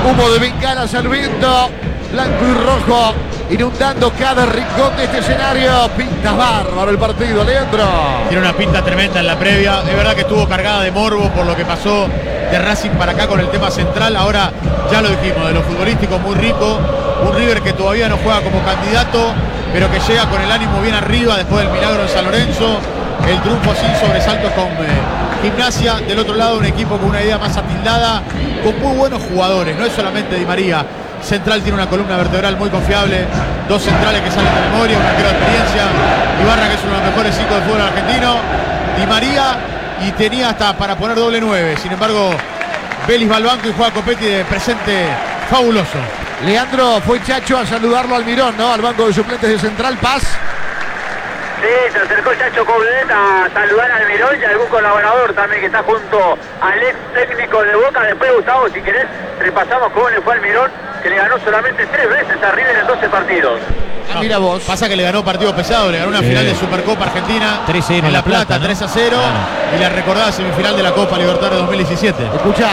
Humo de bengalas al viento, blanco y rojo, inundando cada rincón de este escenario. Pinta bárbaro el partido, Leandro. Tiene una pinta tremenda en la previa. Es verdad que estuvo cargada de morbo por lo que pasó de Racing para acá con el tema central. Ahora ya lo dijimos, de lo futbolístico muy rico. Un River que todavía no juega como candidato, pero que llega con el ánimo bien arriba después del milagro en San Lorenzo. El triunfo sin sobresaltos con Gimnasia. Del otro lado, un equipo con una idea más atildada, con muy buenos jugadores. No es solamente Di María. Central tiene una columna vertebral muy confiable, dos centrales que salen de memoria, un arquero de experiencia, Ibarra, que es uno de los mejores 5 del fútbol argentino, Di María, y tenía hasta para poner doble 9. Sin embargo, Vélez va al banco y juega Copetti de presente fabuloso. Leandro, fue Chacho a saludarlo al Mirón, ¿no? Al banco de suplentes de Central. Paz. Sí, se acercó Chacho Coudet a saludar al Mirón y a algún colaborador también que está junto al ex técnico de Boca. Después, Gustavo, si querés, repasamos cómo le fue al Mirón, que le ganó solamente 3 veces a River en 12 partidos. Mira vos. Pasa que le ganó partido pesado, le ganó una final de Supercopa Argentina 3-0 en La Plata, ¿no? 3-0, y la recordada semifinal de la Copa Libertadores 2017. Escucha.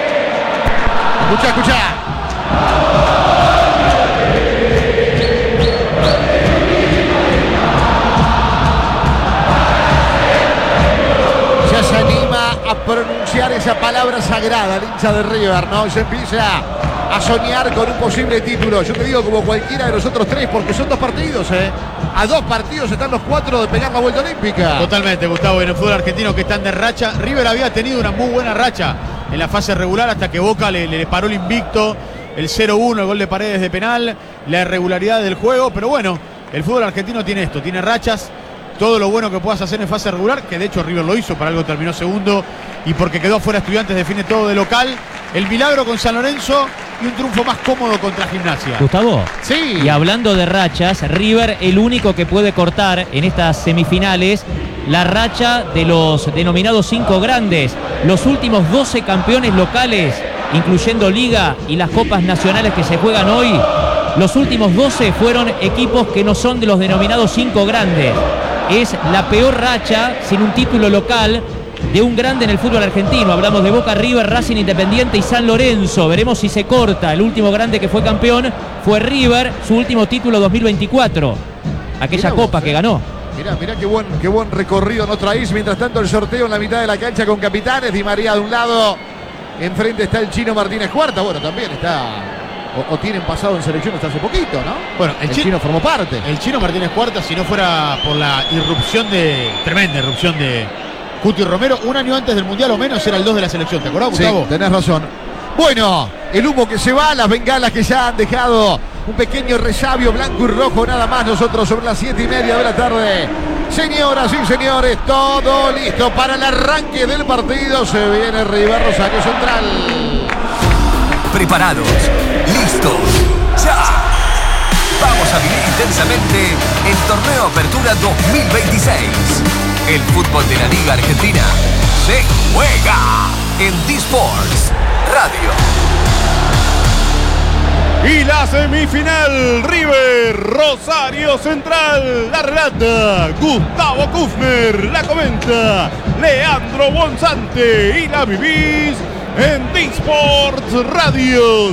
Ya se anima a pronunciar esa palabra sagrada, el hincha de River, ¿no? Se empieza a soñar con un posible título. Yo te digo, como cualquiera de los otros 3, porque son 2 partidos, ¿eh? A 2 partidos están los 4 de pegar la vuelta olímpica. Totalmente, Gustavo, en el fútbol argentino que están de racha. River había tenido una muy buena racha en la fase regular hasta que Boca le paró el invicto, el 0-1, el gol de Paredes de penal, la irregularidad del juego. Pero bueno, el fútbol argentino tiene esto, tiene rachas. Todo lo bueno que puedas hacer en fase regular, que de hecho River lo hizo, para algo terminó segundo, y porque quedó afuera Estudiantes define todo de local. El milagro con San Lorenzo y un triunfo más cómodo contra Gimnasia. Gustavo. Sí. Y hablando de rachas, River el único que puede cortar en estas semifinales la racha de los denominados 5 grandes. Los últimos 12 campeones locales, incluyendo Liga y las copas nacionales que se juegan hoy, los últimos 12 fueron equipos que no son de los denominados 5 grandes. Es la peor racha sin un título local de un grande en el fútbol argentino. Hablamos de Boca, River, Racing, Independiente y San Lorenzo. Veremos si se corta. El último grande que fue campeón fue River, su último título 2024. Aquella copa que ganó. Mirá qué buen recorrido nos traéis. Mientras tanto, el sorteo en la mitad de la cancha con capitanes. Di María de un lado, enfrente está el Chino Martínez Cuarta. Bueno, también está, o tienen pasado en selección hasta hace poquito, ¿no? Bueno, el Chino formó parte. El Chino Martínez Cuarta, si no fuera por la tremenda irrupción de Cuti Romero, un año antes del Mundial o menos era el 2 de la selección. ¿Te acordás, Gustavo? Sí, tenés razón. Bueno, el humo que se va, las bengalas que ya han dejado un pequeño resabio blanco y rojo, nada más. Nosotros sobre las 7:30 de la tarde. Señoras y señores, todo listo para el arranque del partido. Se viene River Rosario Central. Preparados, listos, ya. Vamos a vivir intensamente el Torneo Apertura 2026. El fútbol de la Liga Argentina se juega en D-Sports Radio. Y la semifinal, River Rosario Central, la relata Gustavo Kufner, la comenta Leandro Bonzante y la vivís en D-Sports Radio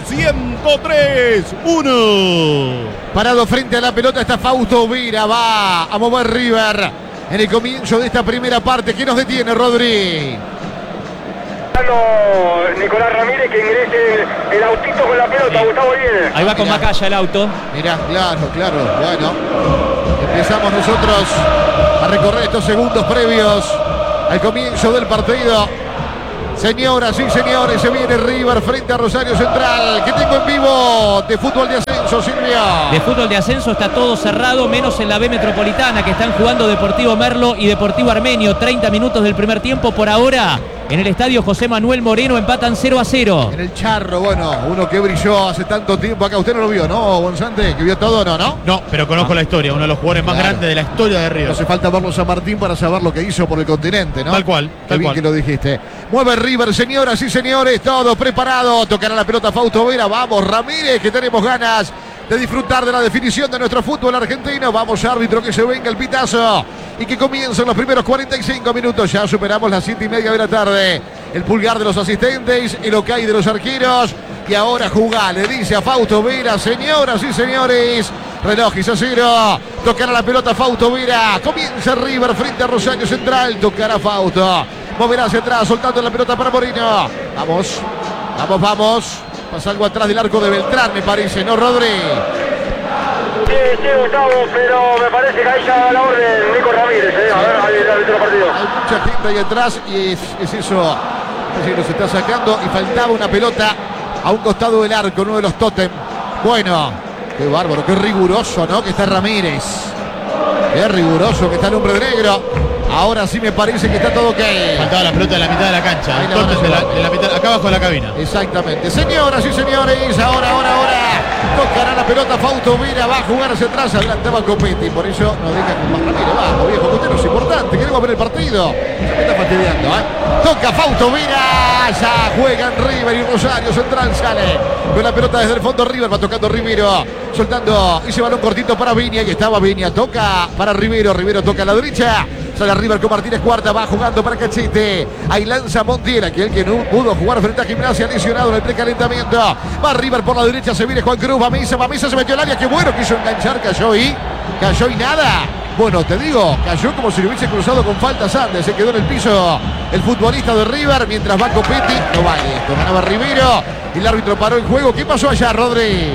103.1. Parado frente a la pelota está Fausto Vera, va a mover River en el comienzo de esta primera parte. ¿Qué nos detiene, Rodri? Nicolás Ramírez, que ingrese el autito con la pelota. Gustavo viene. Ahí va con Macaya el auto. Mirá, claro. Bueno, empezamos nosotros a recorrer estos segundos previos al comienzo del partido. Señoras y señores, se viene River frente a Rosario Central. ¿Qué tengo en vivo de fútbol de ascenso, Silvia? De fútbol de ascenso está todo cerrado, menos en la B Metropolitana, que están jugando Deportivo Merlo y Deportivo Armenio. 30 minutos del primer tiempo por ahora. En el estadio José Manuel Moreno empatan 0-0. En el Charro, bueno, uno que brilló hace tanto tiempo acá. Usted no lo vio, ¿no, Bonzante? ¿Que vio todo, no? No, pero conozco la historia. Uno de los jugadores más grandes de la historia de River. No hace falta verlo San Martín para saber lo que hizo por el continente, ¿no? Tal cual. Qué bien que lo dijiste. Mueve River, señoras y señores. Todo preparado. Tocará la pelota Fausto Vera. Vamos, Ramírez, que tenemos ganas de disfrutar de la definición de nuestro fútbol argentino. Vamos, árbitro, que se venga el pitazo y que comiencen los primeros 45 minutos. Ya superamos las 7:30 de la tarde. el pulgar de los asistentes, el ok de los arqueros. Y ahora jugá, le dice a Fausto Vera, señoras y señores, reloj y 0. Tocará la pelota Fausto Vera. Comienza River frente a Rosario Central. Tocará Fausto. Moverá hacia atrás, soltando la pelota para Moreno. Vamos. Pasa algo atrás del arco de Beltrán, me parece, ¿no, Rodri? Sí, Gustavo, pero me parece que ahí ya da la orden Nico Ramírez. A ver, ahí el árbitro del partido. Hay mucha gente ahí atrás y es eso. Así nos está sacando y faltaba una pelota a un costado del arco, uno de los tótem. Bueno, qué bárbaro, qué riguroso, ¿no? Que está Ramírez. Qué riguroso que está el hombre de negro. Ahora sí me parece que está todo ok. Faltaba la pelota en la mitad de la cancha. Ahí la Entonces, van a llevar. en la mitad, acá abajo de la cabina. Exactamente. Señoras y señores, ahora. Tocará la pelota Fausto Vera, va a jugar hacia atrás, adelantaba Copetti. Por eso no deja con más Ramírez. Vamos, viejo Cutero, es importante. Queremos ver el partido. Se me está fastidiando, ¿eh? Toca Fausto Vera. Ya juegan River y Rosario Central sale con la pelota desde el fondo. River va tocando Rivero. Soltando ese balón cortito para Viña. Y estaba Viña. Toca para Rivero. Rivero toca a la derecha. Sale River con Martínez Cuarta, va jugando para Cachete. Ahí lanza Montiel, aquel que no pudo jugar frente a Gimnasia, lesionado en el precalentamiento. Va River por la derecha, se viene Juan Cruz, va Mesa se metió al área, qué bueno, quiso enganchar, cayó y nada. Bueno, te digo, cayó como si lo hubiese cruzado con falta Sandes, se quedó en el piso el futbolista de River, mientras va Copetti, no vale esto, ganaba Rivero y el árbitro paró el juego. ¿Qué pasó allá, Rodri?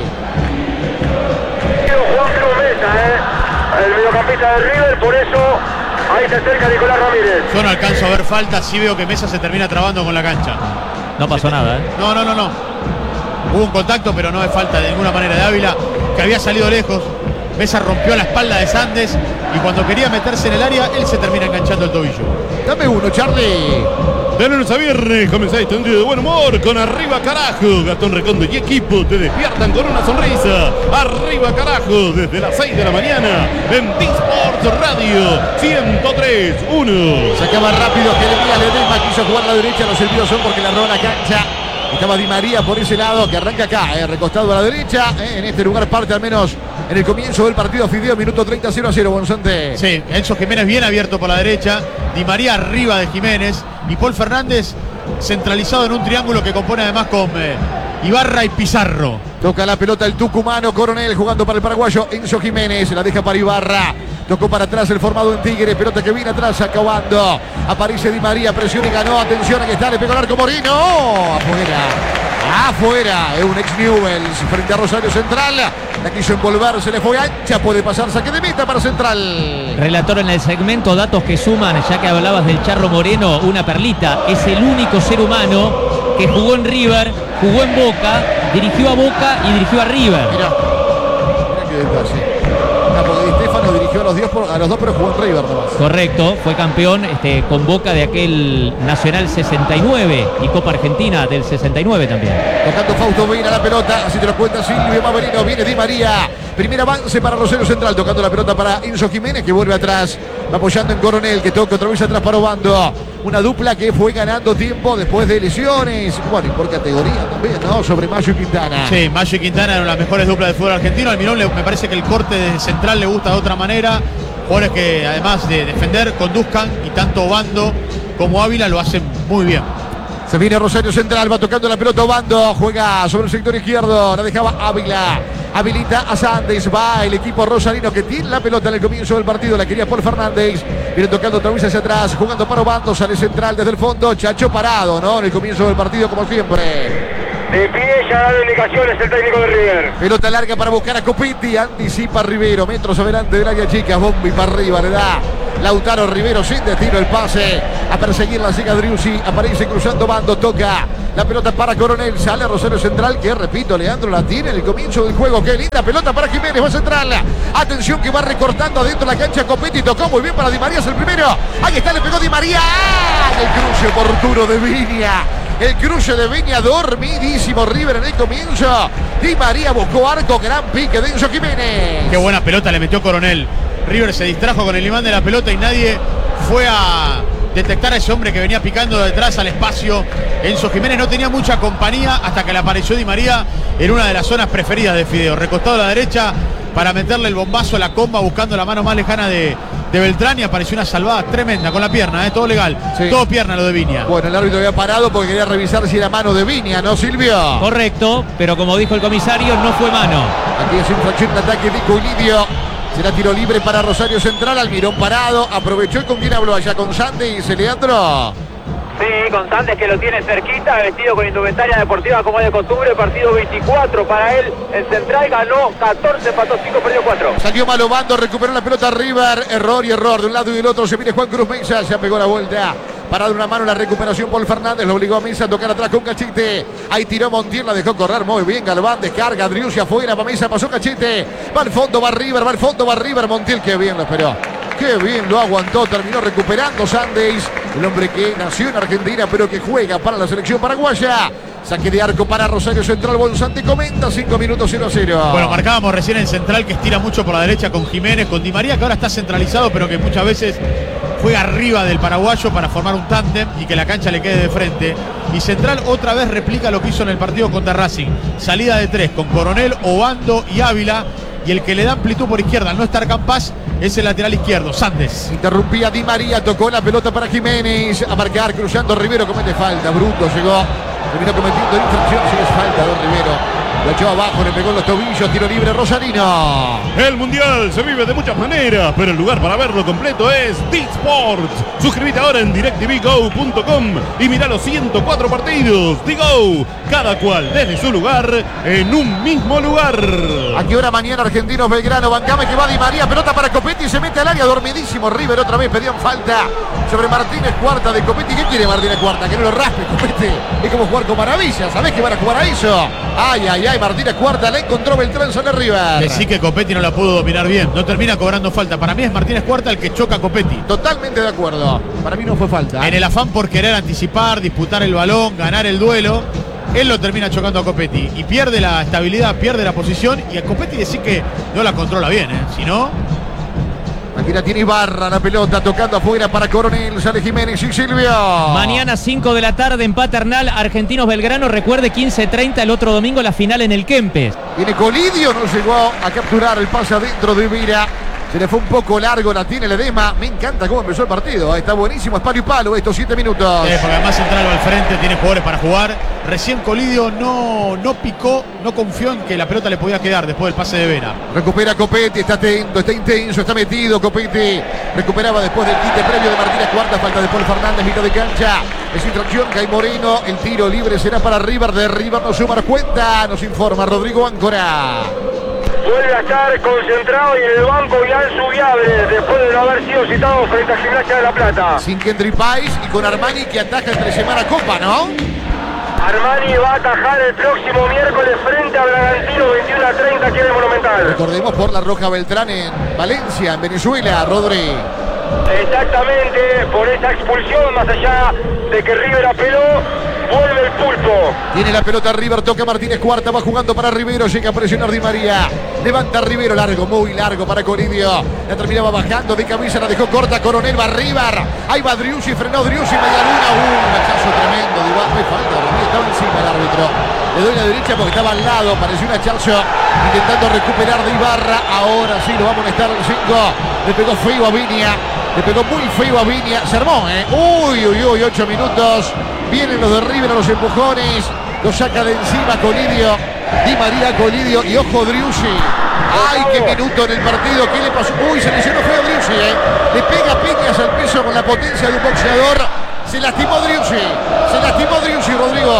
Juan Cruz Mesa, el mediocampista de River, por eso ahí se acerca Nicolás Ramírez. Yo no alcanzo a ver falta, sí veo que Mesa se termina trabando con la cancha. No pasó nada, ¿eh? No. Hubo un contacto, pero no es falta de ninguna manera de Ávila, que había salido lejos. Mesa rompió la espalda de Sandes y cuando quería meterse en el área, él se termina enganchando el tobillo. Dame uno, Charlie. De lunes a viernes comenzáis tu día de buen humor con Arriba Carajo. Gastón Recondo y equipo te despiertan con una sonrisa. Arriba Carajo, desde las 6 de la mañana en T-Sports Radio 103.1. Sacaba rápido Jeremías Ledesma, quiso jugar a la derecha, los servidores son porque la roba la cancha. Estaba Di María por ese lado, que arranca acá, recostado a la derecha. En este lugar parte al menos en el comienzo del partido. Fideo, minuto 30, 0-0, Bonzante. Sí, Enzo Jiménez bien abierto por la derecha. Di María arriba de Jiménez. Y Paul Fernández centralizado en un triángulo que compone además con Ibarra y Pizarro. Toca la pelota el tucumano Coronel jugando para el paraguayo Enzo Jiménez. La deja para Ibarra. Tocó para atrás el formado en Tigre. Pelota que viene atrás acabando. Aparece Di María. Presión y ganó. Atención, aquí está. Le pegó el arco Moreno. Afuera. Es un ex Newell's frente a Rosario Central. La quiso envolver. Se le fue ancha. Puede pasar. Saque de meta para Central. Relator en el segmento, datos que suman, ya que hablabas del Charro Moreno, una perlita. Es el único ser humano que jugó en River, jugó en Boca, dirigió a Boca y dirigió a River. Mira qué detalle. Porque Di Stefano dirigió a los dos, pero jugó en River nomás. Correcto, fue campeón con Boca de aquel Nacional 69 y Copa Argentina del 69 también. Tocando Fausto Vera la pelota, así te lo cuenta Silvio Maverino, viene Di María. Primer avance para Rosario Central, tocando la pelota para Enzo Jiménez, que vuelve atrás, va apoyando en Coronel, que toca otra vez atrás para Obando. Una dupla que fue ganando tiempo después de lesiones, bueno, y por categoría también, ¿no? Sobre Mayo y Quintana. Sí, Mayo y Quintana eran las mejores duplas de fútbol argentino. Al Mirón me parece que el corte de Central le gusta de otra manera. Jugadores que además de defender, conduzcan, y tanto Obando como Ávila lo hacen muy bien. Se viene Rosario Central, va tocando la pelota Obando, juega sobre el sector izquierdo, la dejaba Ávila. Habilita a Sandes, va el equipo rosarino que tiene la pelota en el comienzo del partido, la quería Paul Fernández, viene tocando otra vez hacia atrás, jugando para Obando, sale Central desde el fondo, Chacho parado, ¿no? En el comienzo del partido como siempre. De pie ya da indicaciones el técnico de River. Pelota larga para buscar a Copetti, anticipa Rivero, metros adelante del área chica, Bombi para arriba, le da Lautaro Rivero sin destino el pase, a perseguir la siga Driussi, aparece cruzando Bando, toca la pelota para Coronel, sale Rosario Central, que repito, Leandro la tiene en el comienzo del juego, qué linda pelota para Jiménez, va Central, atención que va recortando adentro la cancha, Copetti tocó muy bien para Di María, es el primero, ahí está, le pegó Di María, el cruce oportuno de Viña. El cruce de Viña, dormidísimo River en el comienzo. Di María buscó arco, gran pique de Enzo Jiménez. Qué buena pelota le metió Coronel. River se distrajo con el imán de la pelota y nadie fue a detectar a ese hombre que venía picando detrás al espacio. Enzo Jiménez no tenía mucha compañía hasta que le apareció Di María en una de las zonas preferidas de Fideo. Recostado a la derecha, para meterle el bombazo a la comba buscando la mano más lejana de Beltrán y apareció una salvada tremenda con la pierna, todo legal, Sí. todo pierna lo de Viña. Bueno, el árbitro había parado porque quería revisar si era mano de Viña, ¿no, Silvio? Correcto, pero como dijo el comisario, no fue mano. Aquí es infracción de ataque de Colidio. Será tiro libre para Rosario Central. Almirón parado. Aprovechó. ¿Y con quién habló allá? ¿Con Sandy y Leandro? Sí, con Sandes que lo tiene cerquita, vestido con indumentaria deportiva como es de costumbre. Partido 24 para él. El Central ganó 14, empató 5, perdió 4. Salió Malobando, recuperó la pelota River. Error y error. De un lado y del otro se viene Juan Cruz Mesa. Se pegó la vuelta. Para dar una mano en la recuperación, Paul Fernández lo obligó a Mesa a tocar atrás con Cachete. Ahí tiró Montiel, la dejó correr muy bien. Galván descarga, Driussi afuera, para Mesa, pasó Cachete. Va al fondo, va River, va al fondo, va River. Montiel, qué bien lo esperó. Qué bien lo aguantó, terminó recuperando Sandeis, el hombre que nació en Argentina pero que juega para la selección paraguaya. Saque de arco para Rosario Central, Bonsanti comenta, 5 minutos 0-0. Bueno, marcábamos recién el Central que estira mucho por la derecha con Jiménez, con Di María que ahora está centralizado pero que muchas veces juega arriba del paraguayo para formar un tándem y que la cancha le quede de frente. Y Central otra vez replica lo que hizo en el partido contra Racing. Salida de 3 con Coronel, Obando y Ávila. Y el que le da amplitud por izquierda al no estar Campas es el lateral izquierdo, Sandes. Interrumpía Di María, tocó la pelota para Jiménez. A marcar, cruzando Rivero, comete falta. Bruto llegó, terminó cometiendo infracción. Si es falta de Rivero. Lo echó abajo, le pegó en los tobillos, tiro libre Rosarino. El Mundial se vive de muchas maneras, pero el lugar para verlo completo es D-Sports. Suscríbete ahora en DirecTVGo.com y mira los 104 partidos. D-Go, cada cual desde su lugar, en un mismo lugar. ¿A qué hora mañana Argentinos Belgrano? Bancame que va Di María, pelota para Copetti, se mete al área, dormidísimo River, otra vez pedían falta sobre Martínez Cuarta de Copetti. ¿Qué quiere Martínez Cuarta? Que no lo raspe Copetti. Es como jugar con maravilla, ¿sabés que van a jugar a eso? Ay, ay, ay, Martínez Cuarta, la encontró Beltrán sobre River. Que sí que Copetti no la pudo dominar bien, no termina cobrando falta. Para mí es Martínez Cuarta el que choca a Copetti. Totalmente de acuerdo, para mí no fue falta. En el afán por querer anticipar, disputar el balón, ganar el duelo, él lo termina chocando a Copetti y pierde la estabilidad, pierde la posición y a Copetti decir que no la controla bien, si no... Aquí la tiene Ibarra, la pelota tocando afuera para Coronel, sale Jiménez y Silvio. Mañana 5 de la tarde en Paternal, Argentinos Belgrano. Recuerde 15:30 el otro domingo la final en el Kempes. Viene Colidio, no llegó a capturar el pase adentro de Vira. Se le fue un poco largo, la tiene Ledesma. Me encanta cómo empezó el partido. Está buenísimo, es palo y palo estos 7 minutos. Porque además Central va al frente, tiene jugadores para jugar. Recién Colidio no picó, no confió en que la pelota le podía quedar después del pase de Vera. Recupera Copetti, está atento, está intenso, está metido. Copetti recuperaba después del quite previo de Martínez Cuarta. Falta de Paul Fernández, mitad de cancha. Es infracción, Kai Moreno. El tiro libre será para River. De River no suma cuenta. Nos informa Rodrigo Áncora. Vuelve a estar concentrado y en el banco Ian Subiable, después de no haber sido citado frente a Gimnasia de La Plata. Sin Kendry Pais y con Armani que ataca entre semana Copa, ¿no? Armani va a atajar el próximo miércoles frente a Bragantino, 21:30 aquí en el Monumental. Recordemos por la Roja Beltrán en Valencia, en Venezuela, Rodri. Exactamente, por esa expulsión, más allá de que River apeló, vuelve el pulpo. Tiene la pelota River, toca Martínez Cuarta, va jugando para Rivero, llega a presionar Di María. Levanta Rivero, largo, muy largo para Colidio. La terminaba bajando de cabeza, la dejó corta, Coronel va River. Ahí va Driussi, frenó Driussi, media luna. Un machazo tremendo, de Ibarra, falta, estaba encima el árbitro. Le doy la derecha porque estaba al lado, pareció un hachazo intentando recuperar de Ibarra. Ahora sí lo va a molestar el 5. Le pegó feo a Viña, le pegó muy feo a Viña. Se armó, Uy, 8 minutos. Vienen los de River a los empujones. Lo saca de encima Colidio. Di María, Colidio y ojo Driussi. ¡Ay, qué minuto en el partido! ¿Qué le pasó? Uy, se lesionó feo Driussi, Le pega piñas al piso con la potencia de un boxeador. Se lastimó Driussi, Rodrigo.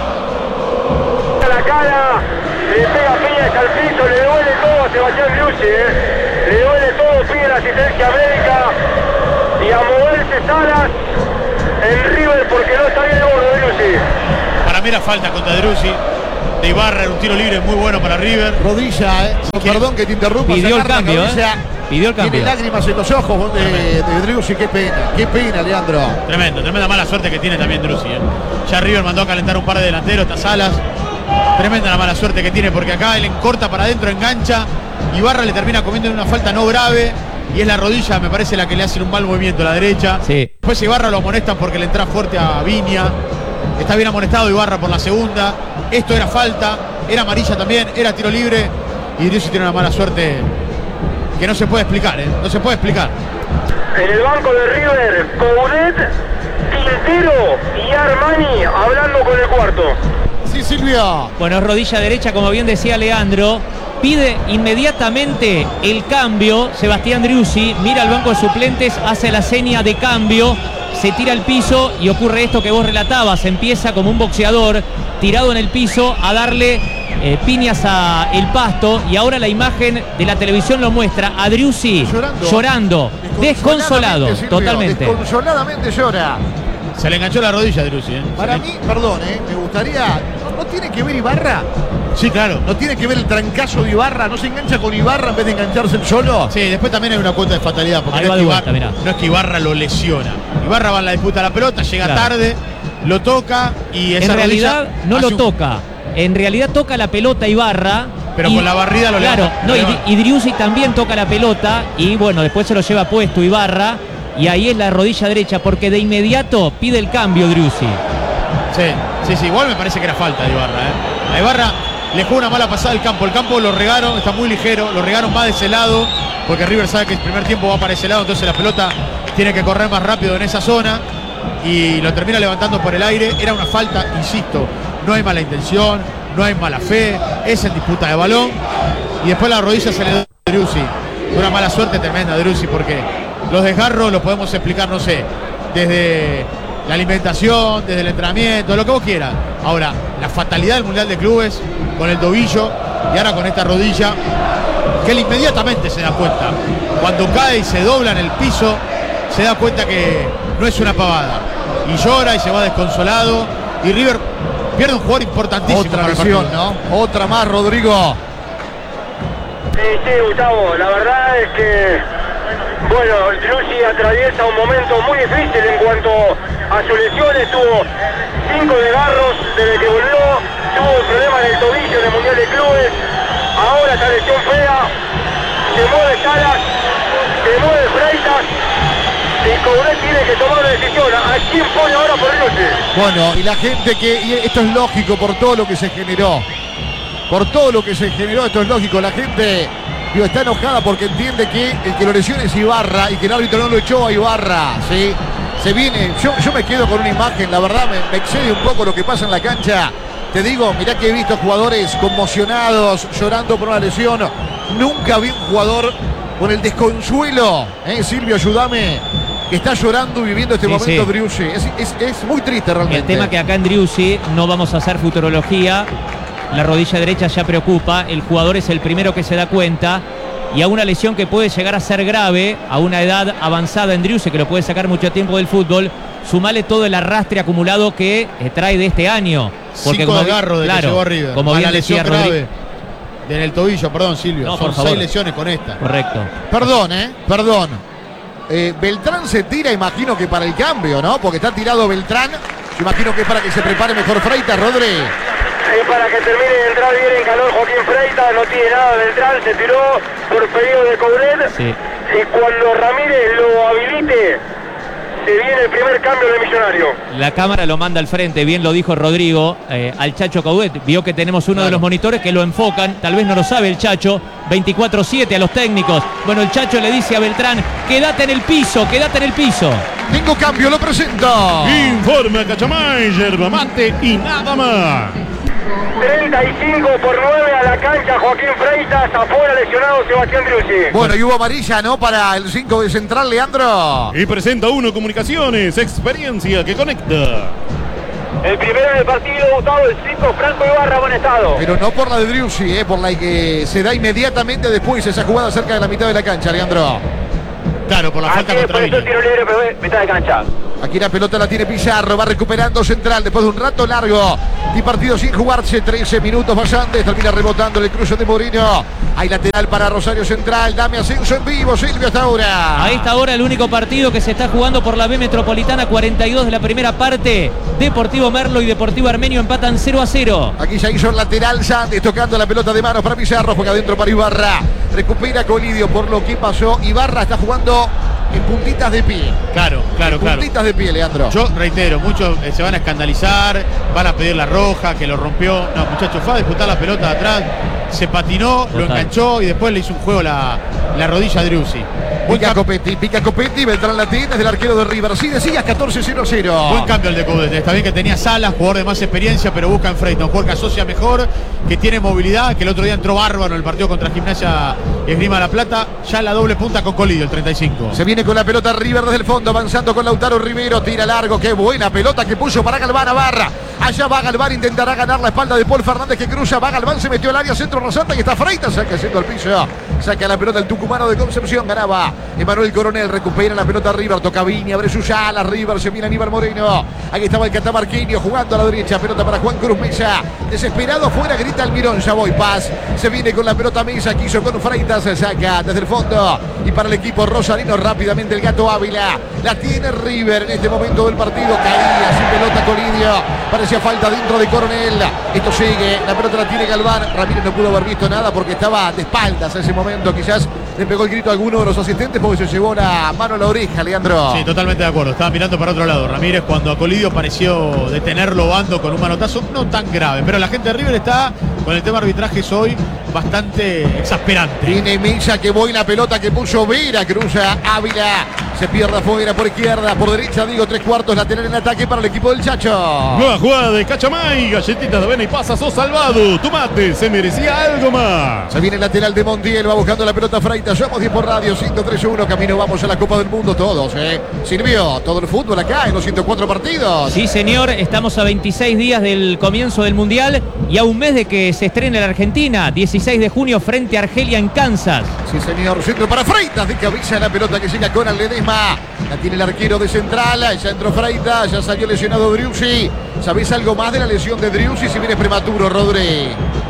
A la cara, le pega piñas al piso, le duele todo a Sebastián Driussi, Le duele todo, pide la asistencia médica. Y a moverse Salas en River porque no está bien el gordo Driussi. Para mí era falta contra Driussi. De Ibarra, era un tiro libre muy bueno para River. Rodilla, Perdón que te interrumpa. Pidió el cambio, Pidió el cambio. Tiene lágrimas en los ojos de Driussi, qué pena, Leandro. Tremenda mala suerte que tiene también Driussi. Ya River mandó a calentar un par de delanteros, está Salas. Tremenda la mala suerte que tiene porque acá él corta para adentro, engancha. Ibarra le termina comiendo en una falta no grave. Y es la rodilla, me parece, la que le hace un mal movimiento a la derecha. Sí. Después Ibarra lo amonestan porque le entra fuerte a Viña. Está bien amonestado Ibarra por la segunda. Esto era falta, era amarilla también, era tiro libre. y Driussi tiene una mala suerte que no se puede explicar, no se puede explicar. En el banco de River, Coudet, Quintero y Armani hablando con el cuarto. Sí, Silvio. Bueno, es rodilla derecha, como bien decía Leandro. Pide inmediatamente el cambio. Sebastián Driussi mira al banco de suplentes, hace la seña de cambio, se tira al piso y ocurre esto que vos relatabas. Empieza como un boxeador tirado en el piso a darle piñas a el pasto, y ahora la imagen de la televisión lo muestra a Driussi llorando, desconsolado, Silvio, totalmente. Desconsoladamente llora. Se le enganchó la rodilla a Driussi. Para mí, perdón, me gustaría... ¿No tiene que ver Ibarra? Sí, claro. ¿No tiene que ver el trancazo de Ibarra? ¿No se engancha con Ibarra en vez de engancharse el solo? Sí, después también hay una cuota de fatalidad, porque Ahí no va es, de que vuelta, mirá. no es que Ibarra lo lesiona. Ibarra va en la disputa a la pelota, llega Claro. tarde, lo toca y esa En realidad rodilla no hace lo toca. En realidad toca la pelota Ibarra. Pero y, con la barrida lo claro, levanta, no, lo y, levanta. y Driussi también toca la pelota y bueno, después se lo lleva puesto Ibarra y ahí es la rodilla derecha, porque de inmediato pide el cambio Driussi. Sí, igual me parece que era falta de Ibarra. A Ibarra le jugó una mala pasada el campo lo regaron, está muy ligero, lo regaron más de ese lado, porque River sabe que el primer tiempo va para ese lado, entonces la pelota tiene que correr más rápido en esa zona y lo termina levantando por el aire. Era una falta, insisto, no hay mala intención, no hay mala fe, es en disputa de balón, y después la rodilla se le da a Driussi. Una mala suerte tremenda de Driussi, porque los desgarros los podemos explicar, no sé, desde la alimentación, desde el entrenamiento, lo que vos quieras. Ahora, la fatalidad del Mundial de Clubes con el tobillo y ahora con esta rodilla, que él inmediatamente se da cuenta. Cuando cae y se dobla en el piso, se da cuenta que no es una pavada. Y llora y se va desconsolado. Y River pierde un jugador importantísimo. Otra para el lesión, partido. ¿no? Otra más, Rodrigo. Sí, Gustavo, la verdad es que, bueno, Driussi atraviesa un momento muy difícil en cuanto a sus lesiones. Tuvo 5 desgarros desde que volvió, tuvo un problema en el tobillo en el Mundial de Clubes, ahora esta lesión fea, se mueve Salas, se mueve Freitas, y Coudet tiene que tomar una decisión. ¿A quién pone ahora por Driussi? Bueno, y la gente y esto es lógico por todo lo que se generó. Por todo lo que se generó, esto es lógico. La gente está enojada porque entiende que el que lo lesiona es Ibarra y que el árbitro no lo echó a Ibarra, ¿sí? Se viene, yo me quedo con una imagen, la verdad me excede un poco lo que pasa en la cancha. Te digo, mirá que he visto jugadores conmocionados, llorando por una lesión. Nunca vi un jugador con el desconsuelo, Silvio, ayúdame, que está llorando y viviendo este momento Driussi. Es muy triste realmente. El tema que acá en Driussi no vamos a hacer futurología. La rodilla derecha ya preocupa, el jugador es el primero que se da cuenta, y a una lesión que puede llegar a ser grave a una edad avanzada en Driussi, que lo puede sacar mucho tiempo del fútbol, sumale todo el arrastre acumulado que trae de este año. Porque 5 desgarros de que llegó a River. como bien decía lesión Rodrigo. grave en el tobillo, perdón, Silvio. No, son por favor. 6 lesiones con esta. Correcto. Perdón. Beltrán se tira, imagino que para el cambio, ¿no? Porque está tirado Beltrán. Yo imagino que es para que se prepare mejor Freitas, Rodri. Es para que termine de entrar bien en calor Joaquín Freitas, no tiene nada de entrar, se tiró por pedido de Coudet. Sí. Y cuando Ramírez lo habilite, se viene el primer cambio de Millonario. La cámara lo manda al frente, bien lo dijo Rodrigo, al Chacho Coudet. Vio que tenemos uno de los monitores que lo enfocan, tal vez no lo sabe el Chacho, 24/7 a los técnicos. Bueno, el Chacho le dice a Beltrán, quédate en el piso, quédate en el piso. Tengo cambio, lo presento. Informa Cachamay, yerba mate y nada más. 35/9 a la cancha Joaquín Freitas, afuera lesionado Sebastián Driussi. Bueno, y hubo amarilla, ¿no? Para el 5 de central, Leandro. Y presenta uno Comunicaciones, experiencia que conecta. El primero en el partido, Gustavo, el 5, Franco Ibarra, buen estado. Pero no por la de Driussi, por la que se da inmediatamente después esa jugada cerca de la mitad de la cancha, Leandro. Claro, por la falta Aquí contra después el Villa. tiro libre, pero mitad de cancha. Aquí la pelota la tiene Pizarro, va recuperando central después de un rato largo y partido sin jugarse, 13 minutos pasantes, termina rebotando el cruce de Mourinho. Hay lateral para Rosario Central, dame ascenso en vivo, Silvio, hasta ahora. A esta hora el único partido que se está jugando por la B Metropolitana, 42 de la primera parte. Deportivo Merlo y Deportivo Armenio empatan 0-0. Aquí ya hizo el lateral Sandes tocando la pelota de manos para Pizarro, juega adentro para Ibarra. Recupera Colidio por lo que pasó. Ibarra está jugando en puntitas de pie. Claro. Puntitas de pie, Leandro. Yo reitero, muchos se van a escandalizar, van a pedir la roja, que lo rompió. No, muchachos, fue a disputar la pelota de atrás, se patinó, Total. lo enganchó y después le hizo un juego la rodilla a Driussi. Pica Copetti, Beltrán Latín desde el arquero de River. Sí, decías 14-0-0. Buen cambio el de Coudet. Está bien que tenía Salas, jugador de más experiencia, pero busca en Freitas, un jugador que asocia mejor, que tiene movilidad, que el otro día entró bárbaro en el partido contra Gimnasia y Esgrima La Plata. Ya la doble punta con Colidio, el 35. Se viene con la pelota River desde el fondo, avanzando con Lautaro Rivero, tira largo, qué buena pelota que puso para Galván Navarra. Allá va Galván, intentará ganar la espalda de Paul Fernández que cruza, va Galván, se metió al área, centro Rosanta y está Freitas, saca haciendo el piso, saca la pelota el tucumano de Concepción, ganaba Emanuel Coronel, recupera la pelota River, toca Viña, abre sus alas, River, se viene Aníbal Moreno, ahí estaba el catamarqueño jugando a la derecha, pelota para Juan Cruz Mesa, desesperado fuera, grita Almirón, ya voy, Paz, se viene con la pelota Mesa, quiso con Freitas, se saca desde el fondo y para el equipo rosarino rápidamente el Gato Ávila, la tiene River en este momento del partido, caía sin pelota Colidio, parecía falta dentro de Coronel, esto sigue, la pelota la tiene Galván, Ramírez no pudo haber visto nada porque estaba de espaldas en ese momento, quizás le pegó el grito a alguno de los asistentes porque se llevó la mano a la oreja, Leandro. Sí, totalmente de acuerdo. Estaba mirando para otro lado. Ramírez cuando a Colidio pareció detenerlo bando con un manotazo no tan grave. Pero la gente de River está con el tema arbitrajes hoy bastante exasperante. Tiene Mesa que voy la pelota que puso Vera, cruza Ávila, se pierde afuera por izquierda, por derecha, digo, 3/4 lateral en ataque para el equipo del Chacho. Nueva jugada de Cachamay, galletitas de avena y pasas, sos salvado. Tu mate se merecía algo más. Se viene el lateral de Montiel, va buscando la pelota Freitas, somos 10 por radio, 103-1, camino vamos a la Copa del Mundo todos, Sirvió todo el fútbol acá en los 104 partidos. Sí, señor, estamos a 26 días del comienzo del Mundial y a un mes de que se estrene la Argentina, 16 de junio frente a Argelia en Kansas. Sí, señor, centro para Freitas, de cabeza la pelota que llega con Ledesma, la tiene el arquero de Central, ya entró Freitas, ya salió lesionado Driussi. ¿Sabés algo más de la lesión de Driussi si viene prematuro, Rodri?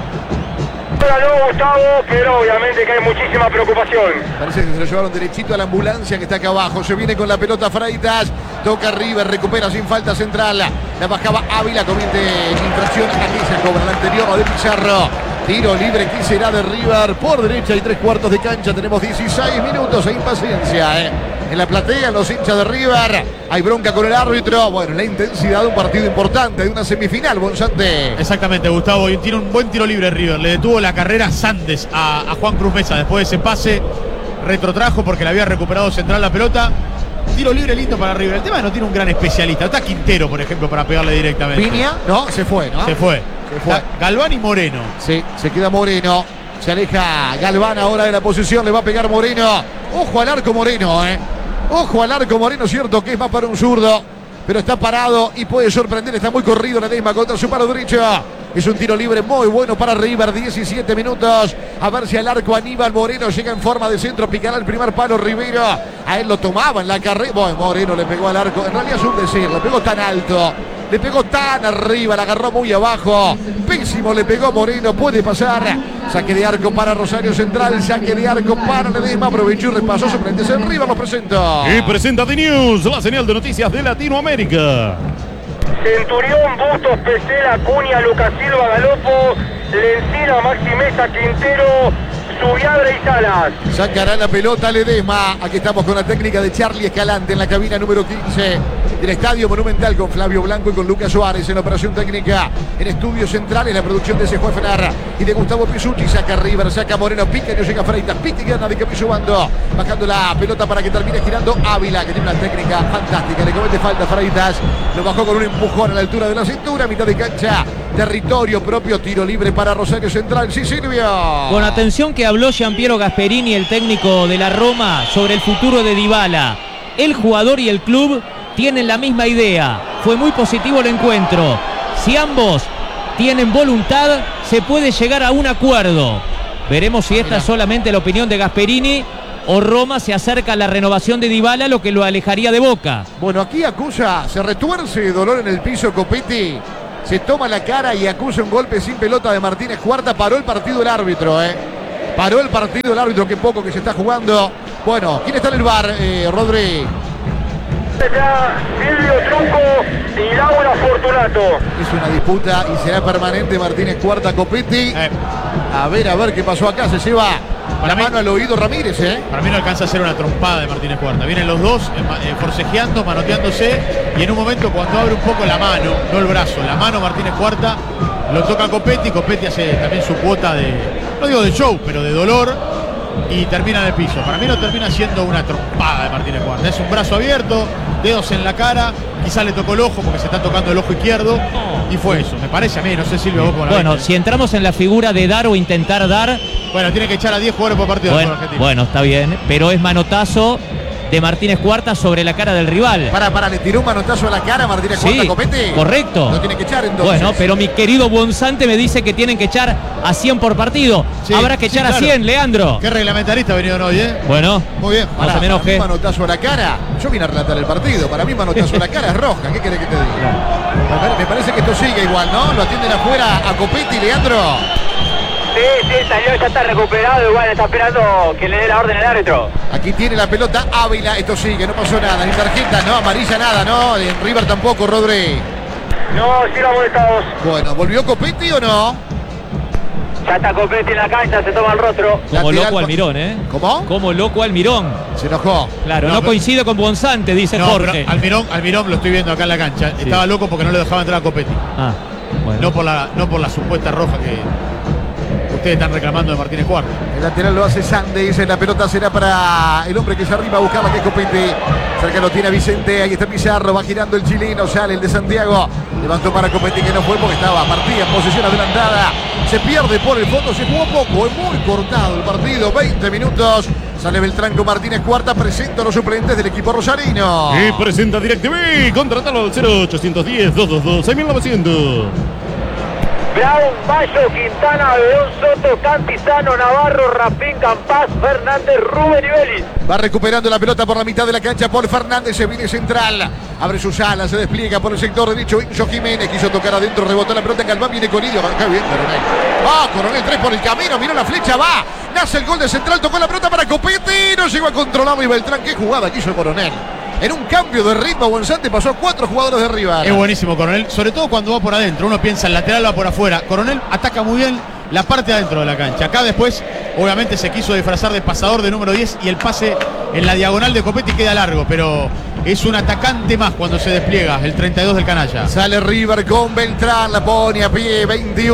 No, Gustavo, pero obviamente que hay muchísima preocupación. Parece que se lo llevaron derechito a la ambulancia que está acá abajo. Se viene con la pelota Freitas, toca River, recupera sin falta Central. La bajaba Ávila, comete infracción. Aquí se cobra la anterior, la de Pizarro. Tiro libre, ¿quién será de River? Por derecha y 3/4 de cancha. Tenemos 16 minutos e impaciencia, En la platea, los hinchas de River. Hay bronca con el árbitro. Bueno, la intensidad de un partido importante, de una semifinal, Bonzante. Exactamente, Gustavo. Y tiene un buen tiro libre River. Le detuvo la carrera Sandes a Juan Cruz Mesa. Después de ese pase, retrotrajo porque le había recuperado Central la pelota. Tiro libre lindo para River. El tema es que no tiene un gran especialista. Está Quintero, por ejemplo, para pegarle directamente. Viña, no, se fue, ¿no? Se fue. Galván y Moreno. Sí, se queda Moreno. Se aleja Galván ahora de la posición. Le va a pegar Moreno. Ojo al arco Moreno, Ojo al arco Moreno, cierto que es más para un zurdo, pero está parado y puede sorprender. Está muy corrido Ledesma contra su palo derecho. Es un tiro libre muy bueno para River, 17 minutos. A ver si al arco Aníbal Moreno llega en forma de centro, picará el primer palo Rivero. A él lo tomaba en la carrera. Bueno, Moreno le pegó al arco. En realidad es un decir, le pegó tan alto, le pegó tan arriba, la agarró muy abajo. Pésimo le pegó Moreno, puede pasar. Saque de arco para Rosario Central, saque de arco para Ledesma. Aprovechó y repasó, sorprendente. En River los presento. Y presenta The News, la señal de noticias de Latinoamérica. Centurión, Bustos, Pesela, Acuña, Lucas Silva, Galopo, Lencina, Maxi Mesa, Quintero, Subiadra y Salas. Sacará la pelota Ledesma. Aquí estamos con la técnica de Charlie Escalante en la cabina número 15 del Estadio Monumental, con Flavio Blanco y con Lucas Suárez en la operación técnica, en Estudios Centrales, la producción de Sejuá Fenar y de Gustavo Pisucci. Saca River, saca Moreno, pica y no llega Freitas, pica y gana de Camillo Bando, bajando la pelota para que termine girando Ávila, que tiene una técnica fantástica, le comete falta Freitas, lo bajó con un empujón a la altura de la cintura, mitad de cancha, territorio propio, tiro libre para Rosario Central. Sí, Silvio. Con atención que habló Giampiero Gasperini, el técnico de la Roma, sobre el futuro de Dybala. El jugador y el club tienen la misma idea. Fue muy positivo el encuentro. Si ambos tienen voluntad, se puede llegar a un acuerdo. Veremos si esta es solamente la opinión de Gasperini o Roma se acerca a la renovación de Dybala, lo que lo alejaría de Boca. Bueno, aquí acusa, se retuerce de dolor en el piso Copetti. Se toma la cara y acusa un golpe sin pelota de Martínez Cuarta. Paró el partido el árbitro, Paró el partido el árbitro, qué poco que se está jugando. Bueno, ¿quién está en el bar, Rodri? Ya Silvio Truco y Laura Fortunato. Es una disputa y será permanente Martínez Cuarta Copetti. A ver qué pasó acá. Se lleva la mano al oído Ramírez, Para mí no alcanza a ser una trompada de Martínez Cuarta. Vienen los dos forcejeando, manoteándose, y en un momento cuando abre un poco la mano, no el brazo, la mano Martínez Cuarta, Lo toca Copetti hace también su cuota de, no digo de show, pero de dolor, y termina en el piso. Para mí no termina siendo una trompada de Martínez Cuarta. Es un brazo abierto, dedos en la cara, quizás le tocó el ojo porque se está tocando el ojo izquierdo, y fue eso. Me parece a mí, no sé Silvio, vos cómo la Bueno, viste. si entramos en la figura de dar o intentar dar, Bueno, tiene que echar a 10 jugadores por partido por Argentina. bueno, está bien, pero es manotazo de Martínez Cuarta sobre la cara del rival. Para, le tiró un manotazo a la cara a Martínez Cuarta, Sí, Copetti. correcto. Lo tiene que echar entonces. Bueno, pero mi querido Bonzante me dice que tienen que echar a 100 por partido. Sí, Habrá que echar claro. a 100, Leandro. Qué reglamentarista ha venido hoy, ¿eh? Bueno, Muy bien. Más o menos para mí que... manotazo a la cara. Yo vine a relatar el partido. Para mí manotazo a la cara es roja. ¿Qué querés que te diga? Me parece que esto sigue igual, ¿no? Lo atienden afuera a Copetti, Leandro. Sí, salió, ya está recuperado, igual está esperando que le dé la orden el árbitro. Aquí tiene la pelota Ávila. Esto sigue, no pasó nada. Ni tarjeta, no, amarilla nada, ¿no? En River tampoco, Rodri. No, sí lo molestamos. Bueno, ¿volvió Copetti o no? Ya está Copetti en la cancha, se toma el rostro. Como Lateral loco pa- Almirón, ¿eh? ¿Cómo? Como loco Almirón. Se enojó. Claro, No, no pero- coincide con Bonzante, dice No, Jorge. pero Almirón lo estoy viendo acá en la cancha. Sí. Estaba loco porque no le dejaba entrar a Copetti. Ah, bueno. No por la supuesta roja que ustedes están reclamando de Martínez Cuarta. El lateral lo hace Sandes. La pelota será para el hombre que se arriba a buscarla, que es Copetti. Cerca lo tiene a Vicente. Ahí está Pizarro. Va girando el chileno. Sale el de Santiago. Levantó para Copetti, que no fue porque estaba partida en posición adelantada. Se pierde por el fondo. Se jugó poco. Es muy cortado el partido. 20 minutos. Sale Beltrán con Martínez Cuarta. Presenta a los suplentes del equipo rosarino. Y presenta DirecTV. Contratalo al 0810-222-6900. Brown, Mayo, Quintana, Beón, Soto, Cantizano, Navarro, Rapín, Campás, Fernández, Rubén y Vélez. Va recuperando la pelota por la mitad de la cancha. Paul Fernández se viene central. Abre sus alas, se despliega por el sector derecho. Enzo Jiménez quiso tocar adentro, rebotó la pelota en Galván. Viene Conidio. Qué bien, Coronel. Coronel 3 por el camino. Miró la flecha, va. Nace el gol de central. Tocó la pelota para Copetti. No llegó a controlarlo y Beltrán. Qué jugada quiso Coronel. En un cambio de ritmo, Bonzante pasó a 4 jugadores de River. Es buenísimo Coronel, sobre todo cuando va por adentro. Uno piensa el lateral va por afuera. Coronel ataca muy bien la parte de adentro de la cancha. Acá después, obviamente, se quiso disfrazar de pasador de número 10 y el pase en la diagonal de Copetti queda largo, pero es un atacante más cuando se despliega, el 32 del canalla. Sale River con Beltrán, la pone a pie,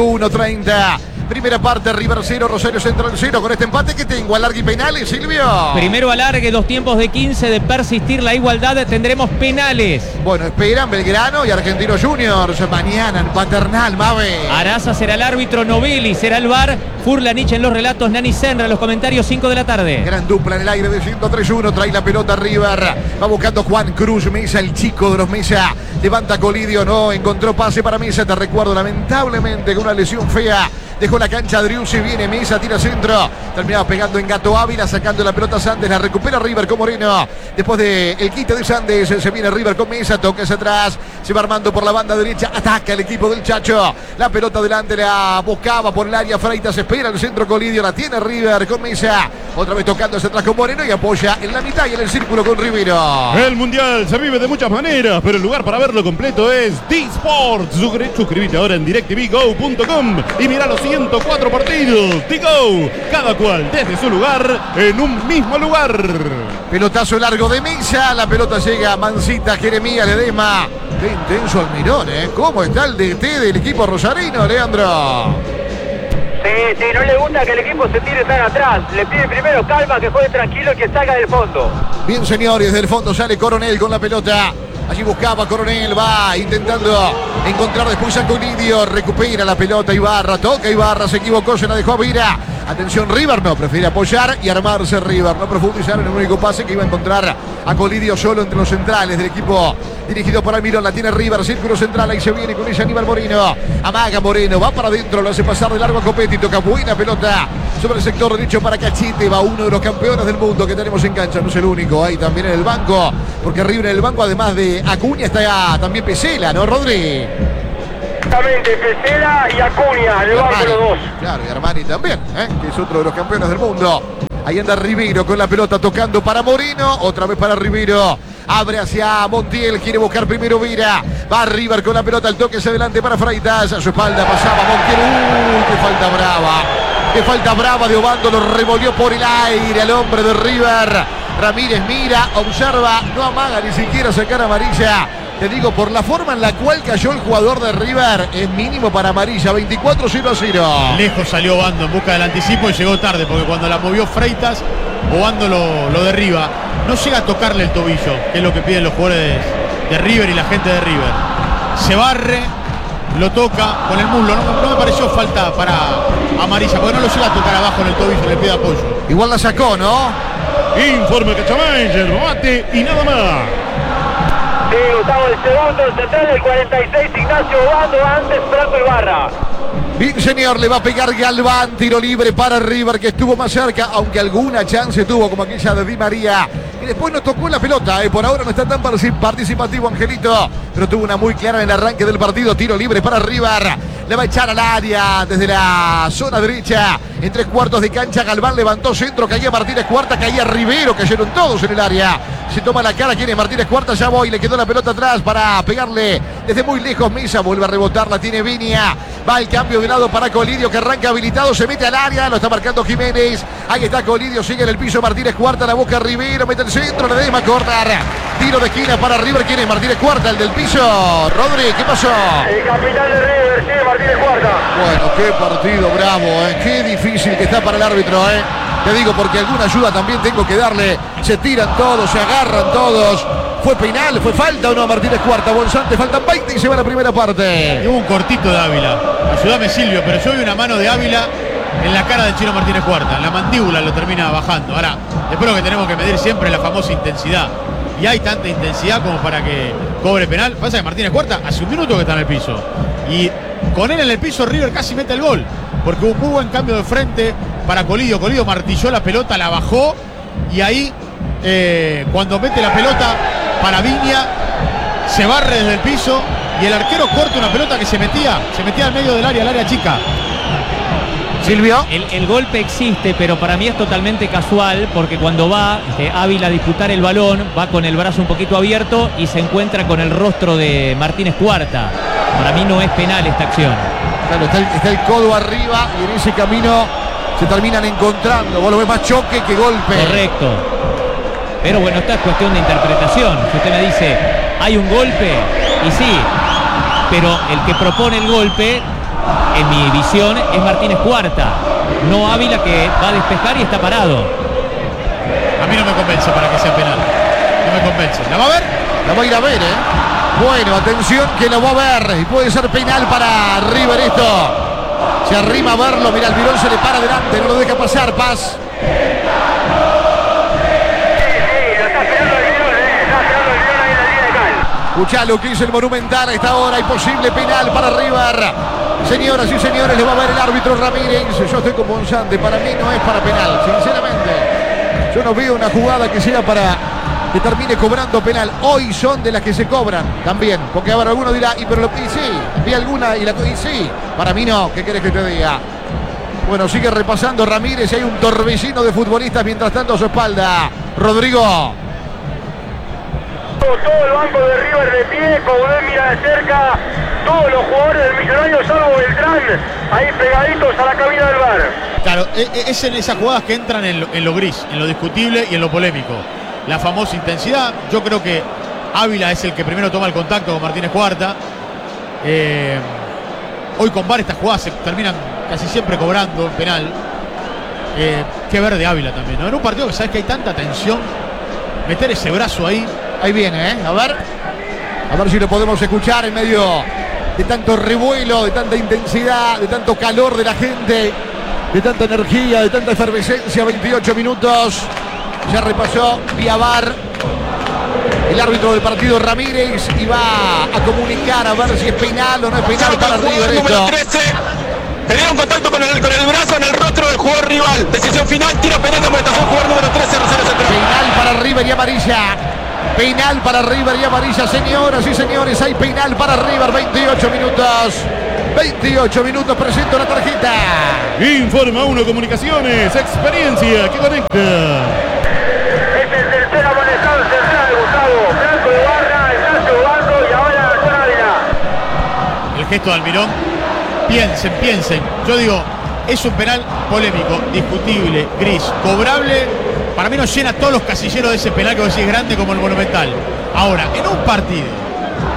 21-30. Primera parte, River 0, Rosario Central 0. Con este empate que tengo, alargue y penales, Silvio. Primero alargue, 2 tiempos de 15. De persistir la igualdad, tendremos penales. Bueno, esperan Belgrano y Argentinos Juniors. Mañana en Paternal, Mave. Araza será el árbitro, Novelli será el VAR, Furlanich en los relatos, Nani Senra en los comentarios, 5 de la tarde. Gran dupla en el aire de 103-1. Trae la pelota River. Va buscando Juan Cruz Mesa, el chico de los Mesa. Levanta Colidio, no encontró pase para Mesa. Te recuerdo, lamentablemente, con una lesión fea. Dejó la cancha Driussi, viene Mesa, tira centro. Terminaba pegando en Gato Ávila, sacando la pelota Sandes. La recupera River con Moreno. Después del quite de Sandes, se viene River con Mesa. Toca hacia atrás. Se va armando por la banda derecha. Ataca el equipo del Chacho. La pelota delante la buscaba por el área. Freitas espera el centro Colidio. La tiene River con Mesa. Otra vez tocando hacia atrás con Moreno y apoya en la mitad y en el círculo con Rivero. El Mundial se vive de muchas maneras, pero el lugar para verlo completo es D-Sport. Suscríbete ahora en DirecTVGo.com y mira los 104 partidos. D-Go, cada cual desde su lugar, en un mismo lugar. Pelotazo largo de Mesa. La pelota llega a Mancita, Jeremías, Ledesma. Qué intenso Almirón, ¿eh? ¿Cómo está el DT del equipo rosarino, Leandro? Sí, no le gusta que el equipo se tire tan atrás. Le pide primero calma, que juegue tranquilo y que salga del fondo. Bien, señores, del fondo sale Coronel con la pelota. Allí buscaba Coronel, va intentando encontrar después a Conidio. Recupera la pelota Ibarra, toca Ibarra, se equivocó, se la dejó a Vira. Atención River, no, prefiere apoyar y armarse River. No profundizar en el único pase que iba a encontrar a Colidio solo entre los centrales del equipo dirigido por Almirón. La tiene River, círculo central, ahí se viene con ella Aníbal Moreno. Amaga Moreno, va para adentro, lo hace pasar de largo a Copetti. Toca buena pelota sobre el sector derecho para Cachite. Va uno de los campeones del mundo que tenemos en cancha, no es el único. Ahí también en el banco, porque River en el banco, además de Acuña, está también Pesela, ¿no, Rodri? Exactamente, Pesela y Acuña, el banco los dos. Claro, y Armani también, que es otro de los campeones del mundo. Ahí anda Rivero con la pelota tocando para Moreno. Otra vez para Rivero. Abre hacia Montiel, quiere buscar primero Vira. Va River con la pelota, el toque hacia adelante para Freitas. A su espalda pasaba Montiel. ¡Qué falta brava! ¡Qué falta brava de Obando! Lo revolvió por el aire al hombre de River. Ramírez mira, observa, no amaga ni siquiera sacar amarilla. Te digo, por la forma en la cual cayó el jugador de River, es mínimo para amarilla. 24-0-0. Lejos salió Bando en busca del anticipo y llegó tarde, porque cuando la movió Freitas, Bando lo derriba. No llega a tocarle el tobillo, que es lo que piden los jugadores de River y la gente de River. Se barre, lo toca con el muslo. No me pareció falta para amarilla, porque no lo llega a tocar abajo en el tobillo, le pide apoyo. Igual la sacó, ¿no? Informe Cachamayer, remate y nada más. Sí, Gustavo, el segundo, el central, el 46, Ignacio Bando, antes Franco Ibarra. Bien, señor, le va a pegar Galván, tiro libre para River, que estuvo más cerca, aunque alguna chance tuvo, como aquella de Di María. Y después no tocó la pelota, por ahora no está tan participativo Angelito, pero tuvo una muy clara en el arranque del partido. Tiro libre para River, le va a echar al área desde la zona derecha, en 3/4 de cancha. Galván levantó centro, caía Martínez Cuarta, caía Rivero, cayeron todos en el área. Se toma la cara, quiere Martínez Cuarta, ya voy, le quedó la pelota atrás para pegarle desde muy lejos. Mesa vuelve a rebotar, la tiene Viña, va el cambio de lado para Colidio, que arranca habilitado, se mete al área, lo está marcando Jiménez. Ahí está Colidio, sigue en el piso Martínez Cuarta, la boca Rivero, mete el centro, le debe cortar. Tiro de esquina para River, ¿quién es? Martínez Cuarta, el del piso. Rodri, ¿qué pasó? El capitán de River, sí, Martínez Cuarta. Bueno, qué partido bravo, qué difícil que está para el árbitro, Te digo, porque alguna ayuda también tengo que darle. Se tiran todos, se agarran todos. ¿Fue penal? ¿Fue falta o no a Martínez Cuarta? Bonzante, faltan 20 y se va la primera parte. Hubo un cortito de Ávila. Ayúdame, Silvio, pero yo vi una mano de Ávila en la cara del chino Martínez Cuarta. La mandíbula lo termina bajando. Ahora, después lo que tenemos que medir siempre es la famosa intensidad. Y hay tanta intensidad como para que cobre penal. Pasa que Martínez Cuarta hace un minuto que está en el piso. Y con él en el piso River casi mete el gol. Porque hubo un muy buen cambio de frente para Colidio. Colidio martilló la pelota, la bajó. Y ahí, cuando mete la pelota para Viña, se barre desde el piso. Y el arquero corta una pelota que se metía al medio del área, al área chica. Silvio. El golpe existe, pero para mí es totalmente casual, porque cuando va Ávila a disputar el balón, va con el brazo un poquito abierto y se encuentra con el rostro de Martínez Cuarta. Para mí no es penal esta acción. Claro, está el codo arriba y en ese camino se terminan encontrando. Vos lo ves más choque que golpe. Correcto. Pero bueno, esta es cuestión de interpretación. Si usted me dice, hay un golpe, y sí, pero el que propone el golpe, en mi visión, es Martínez Cuarta, no Ávila, que va a despejar y está parado. A mí no me convence para que sea penal. No me convence. ¿La va a ver? La va a ir a ver, Bueno, atención que lo va a ver. Y puede ser penal para River esto. Se arrima a verlo. Mira, el Mirón se le para adelante. No lo deja pasar, Paz. Escuchá lo que dice el Monumental a esta hora. Hay posible penal para River. Señoras y señores, le va a ver el árbitro Ramírez. Yo estoy con Bonzante. Para mí no es para penal, sinceramente. Yo no veo una jugada que sea para que termine cobrando penal. Hoy son de las que se cobran también. Porque ahora alguno dirá, y sí, vi alguna y sí. Para mí no, ¿qué querés que te diga? Bueno, sigue repasando Ramírez. Hay un torbellino de futbolistas mientras tanto a su espalda. Rodrigo. Todo el banco de River de pie, como ven, mira de cerca, todos los jugadores del Millonario, salvo Beltrán, ahí pegaditos a la cabina del VAR. Claro, es en esas jugadas que entran en lo gris, en lo discutible y en lo polémico. La famosa intensidad. Yo creo que Ávila es el que primero toma el contacto con Martínez Cuarta. Hoy con VAR estas jugadas se terminan casi siempre cobrando en penal. Que ver de Ávila también, ¿no? En un partido que sabes que hay tanta tensión, meter ese brazo ahí. Ahí viene, A ver si lo podemos escuchar en medio de tanto revuelo, de tanta intensidad, de tanto calor de la gente, de tanta energía, de tanta efervescencia. 28 minutos. Ya repasó vía VAR el árbitro del partido Ramírez y va a comunicar a ver si es penal o no es penal para River esto. Tenía un contacto con el brazo en el rostro del jugador rival. Decisión final, tiro penal de amonestación, jugador número 13, penal para River y amarilla. Penal para River y amarilla, señoras y señores. Hay penal para River, 28 minutos. 28 minutos, presento la tarjeta. Informa 1 Comunicaciones, experiencia que conecta. Este es el tercer amonestado, el tercer de Gustavo. Franco Ibarra, Ignacio Bando y ahora Ávila. El gesto de Almirón. Piensen. Yo digo, es un penal polémico, discutible, gris, cobrable. Para mí no llena todos los casilleros de ese penal que vos decís grande como el Monumental. Ahora, en un partido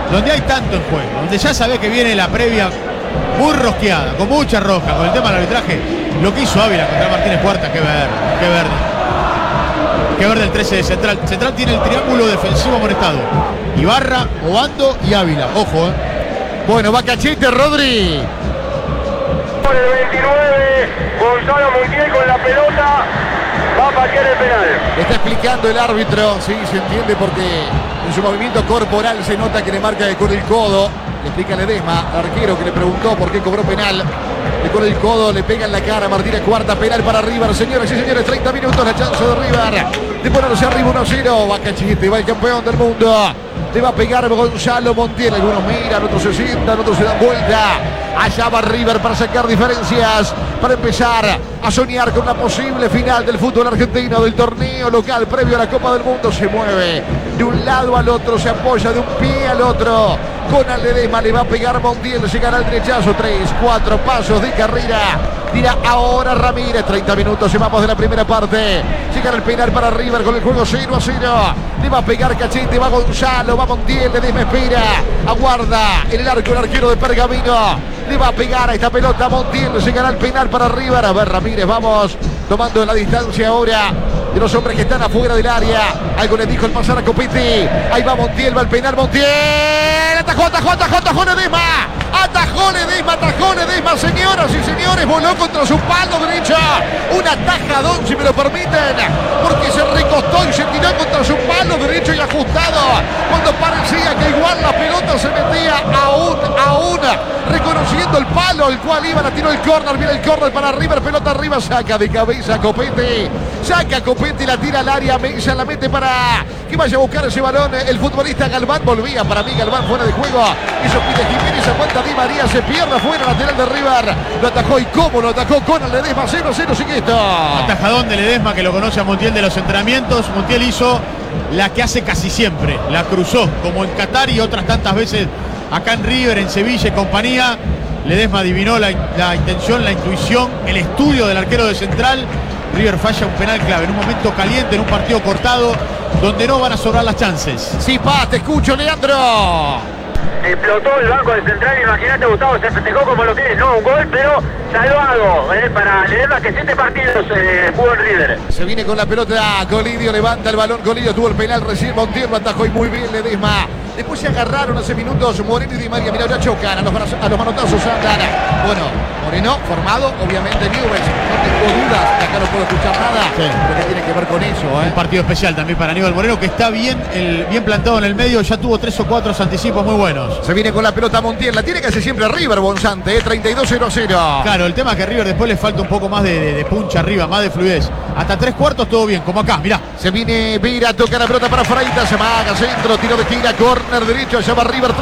donde hay tanto en juego, donde ya sabés que viene la previa muy rosqueada, con mucha roja, con el tema del arbitraje, lo que hizo Ávila contra Martínez Cuarta, qué verde. Qué verde el 13 de Central. Central tiene el triángulo defensivo amonestado. Ibarra, Obando y Ávila. Ojo, Bueno, va Cachete, Rodri. Por el 29, Gonzalo Montiel con la pelota. Va a patear el penal. Está explicando el árbitro, sí, se entiende porque en su movimiento corporal se nota que le marca con el codo. Le explica Ledesma, arquero, que le preguntó por qué cobró penal. Y con el codo le pega en la cara a Martínez Cuarta, penal para River, señores y señores, 30 minutos, la chance de River de ponerse arriba 1-0. Va Cachete, va el campeón del mundo. Le va a pegar Gonzalo Montiel. Algunos miran, otros se sientan, otros se dan vuelta. Allá va River para sacar diferencias, para empezar a soñar con una posible final del fútbol argentino, del torneo local previo a la Copa del Mundo. Se mueve de un lado al otro, se apoya de un pie al otro. Con Ledesma le va a pegar Montiel, llegará al derechazo, 3, 4 pasos de carrera. Tira ahora Ramírez, 30 minutos, llevamos de la primera parte. Llegará el penal para River con el juego 0-0. Le va a pegar Cachete, va Gonzalo, va Montiel, Ledesma espera, aguarda en el arco el arquero de Pergamino. Le va a pegar a esta pelota Montiel, llegará el penal para River. A ver Ramírez, vamos tomando la distancia ahora de los hombres que están afuera del área. Algo le dijo el pasar a Copetti. Ahí va Montiel, va el penal Montiel. Atajó Ledesma, señoras y señores, voló contra su palo derecho. Un atajadón, si me lo permiten, porque se recostó y se tiró contra su palo derecho y ajustado. Cuando parecía que igual la pelota se metía aún reconociendo el palo, el cual iba, la tiró el córner, viene el córner para River, pelota arriba, saca de cabeza Copetti. Saca Copetti, la tira al área, Mesa la mete para que vaya a buscar ese balón. El futbolista Galván volvía, para mí Galván fuera de juego. Eso pide Jiménez, aguanta Di María, se pierde afuera, lateral de River. Lo atajó y cómo lo atajó con el Ledesma, 0-0, sigue esto. Atajadón de Ledesma, que lo conoce a Montiel de los entrenamientos. Montiel hizo la que hace casi siempre, la cruzó, como en Qatar y otras tantas veces acá en River, en Sevilla y compañía. Ledesma adivinó la intención, la intuición, el estudio del arquero de Central. River falla un penal clave en un momento caliente, en un partido cortado, donde no van a sobrar las chances. Sí, te escucho, Leandro. Explotó el banco de Central, imagínate Gustavo, se festejó como lo que es, no un gol, pero salvado para Ledesma, que 7 partidos jugó en River. Se viene con la pelota Colidio, levanta el balón, Colidio tuvo el penal, recién Montiel lo atajó y muy bien Ledesma. Después se agarraron hace minutos Moreno y Di María, mira, ya chocan a los manotazos andan. Bueno, Moreno formado, obviamente Newell's, no tengo dudas, que acá no puedo escuchar nada, lo que tiene que ver con eso. Un partido especial también para Aníbal Moreno, que está bien plantado en el medio, ya tuvo 3 o 4 anticipos muy buenos. Se viene con la pelota Montiel, la tiene que hacer siempre River, Bonzante, 32-0-0. Claro, el tema es que a River después le falta un poco más de puncha arriba, más de fluidez. Hasta 3/4 todo bien, como acá, mirá. Se viene Vira, toca la pelota para Freitas, se amaga, centro, tiro de gira, córner derecho, allá va River,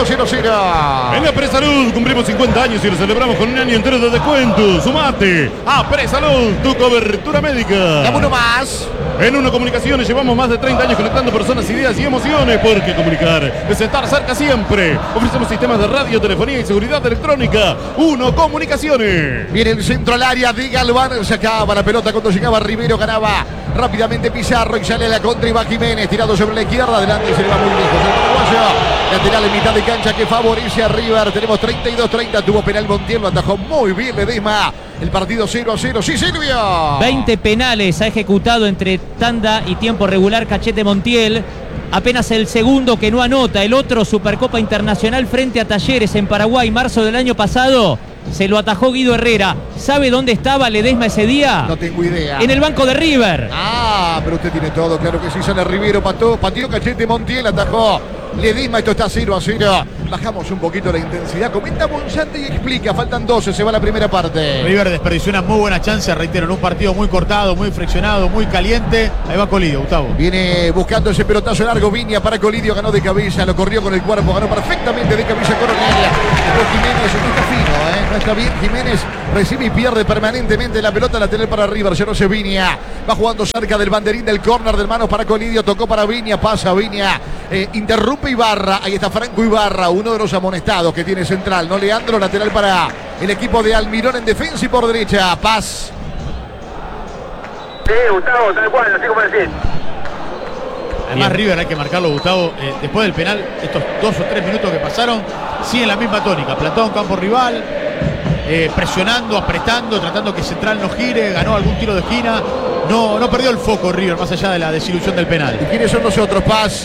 32-0-0. En la Presalud cumplimos 50 años y lo celebramos con un año entero de descuento. Sumate a Presalud, tu cobertura médica. Dame uno más. En Uno Comunicaciones llevamos más de 30 años conectando personas, ideas y emociones, porque comunicar es estar cerca siempre. Ofrecemos sistemas de radio, telefonía y seguridad electrónica. Uno Comunicaciones. Viene el centro al área de Galván, se acaba la pelota cuando llegaba Rivero, ganaba rápidamente Pizarro y sale a la contra y va Jiménez, tirado sobre la izquierda, adelante se le va muy lejos el uruguayo. Lateral en mitad de cancha que favorece a River. Tenemos 32-30, tuvo penal Montiel, lo atajó muy bien Ledesma. El partido 0-0, sí Silvio. 20 penales ha ejecutado entre tanda y tiempo regular Cachete Montiel. Apenas el segundo que no anota, el otro Supercopa Internacional frente a Talleres en Paraguay, marzo del año pasado. Se lo atajó Guido Herrera. ¿Sabe dónde estaba Ledesma ese día? No tengo idea. En el banco de River. Pero usted tiene todo, claro que sí. Sale Rivero, pateó Cachete Montiel, atajó Ledesma, esto está 0-0. Bajamos un poquito la intensidad. Comenta Bonzante y explica. Faltan 12, se va la primera parte. River desperdició una muy buena chance, reitero, en un partido muy cortado, muy friccionado, muy caliente. Ahí va Colidio, Gustavo. Viene buscando ese pelotazo largo. Viña para Colidio, ganó de cabeza, lo corrió con el cuerpo, ganó perfectamente de cabeza con Ornelia. Después Jiménez, no está fino, no está bien. Jiménez recibe y pierde permanentemente la pelota lateral para River. Se no se Viña. Va jugando cerca del banderín del córner del mano para Colidio. Tocó para Viña, pasa Viña. Interrumpe Ibarra. Ahí está Franco Ibarra, uno de los amonestados que tiene Central. No Leandro, lateral para el equipo de Almirón en defensa y por derecha. Paz. Sí, Gustavo, tal cual, así como decís. Además, Bien. River, hay que marcarlo, Gustavo, después del penal, estos 2 o 3 minutos que pasaron, siguen la misma tónica. Plantado en campo rival, presionando, apretando, tratando que Central no gire, ganó algún tiro de esquina. No perdió el foco River, más allá de la desilusión del penal. ¿Y quiénes son los otros, Paz?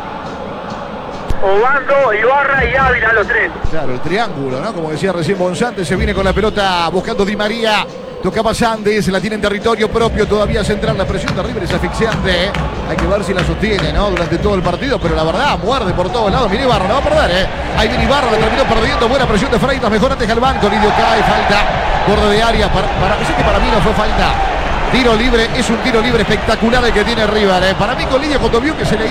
Obando, Ibarra y Ávila, los tres. Claro, el triángulo, ¿no? Como decía recién Bonzante, se viene con la pelota buscando Di María. Tocaba Sandes, la tiene en territorio propio, todavía Central. La presión de River es asfixiante, ¿eh? Hay que ver si la sostiene, ¿no? Durante todo el partido, pero la verdad, muerde por todos lados. Mira Ibarra, no va a perder, ¿eh? Ahí viene Ibarra, la terminó perdiendo. Buena presión de Freitas, mejor antes al banco. Lidio cae, falta, borde de área. Para mí no fue falta. Tiro libre, es un tiro libre espectacular el que tiene River, ¿eh? Para mí Colidio, cuando vio que se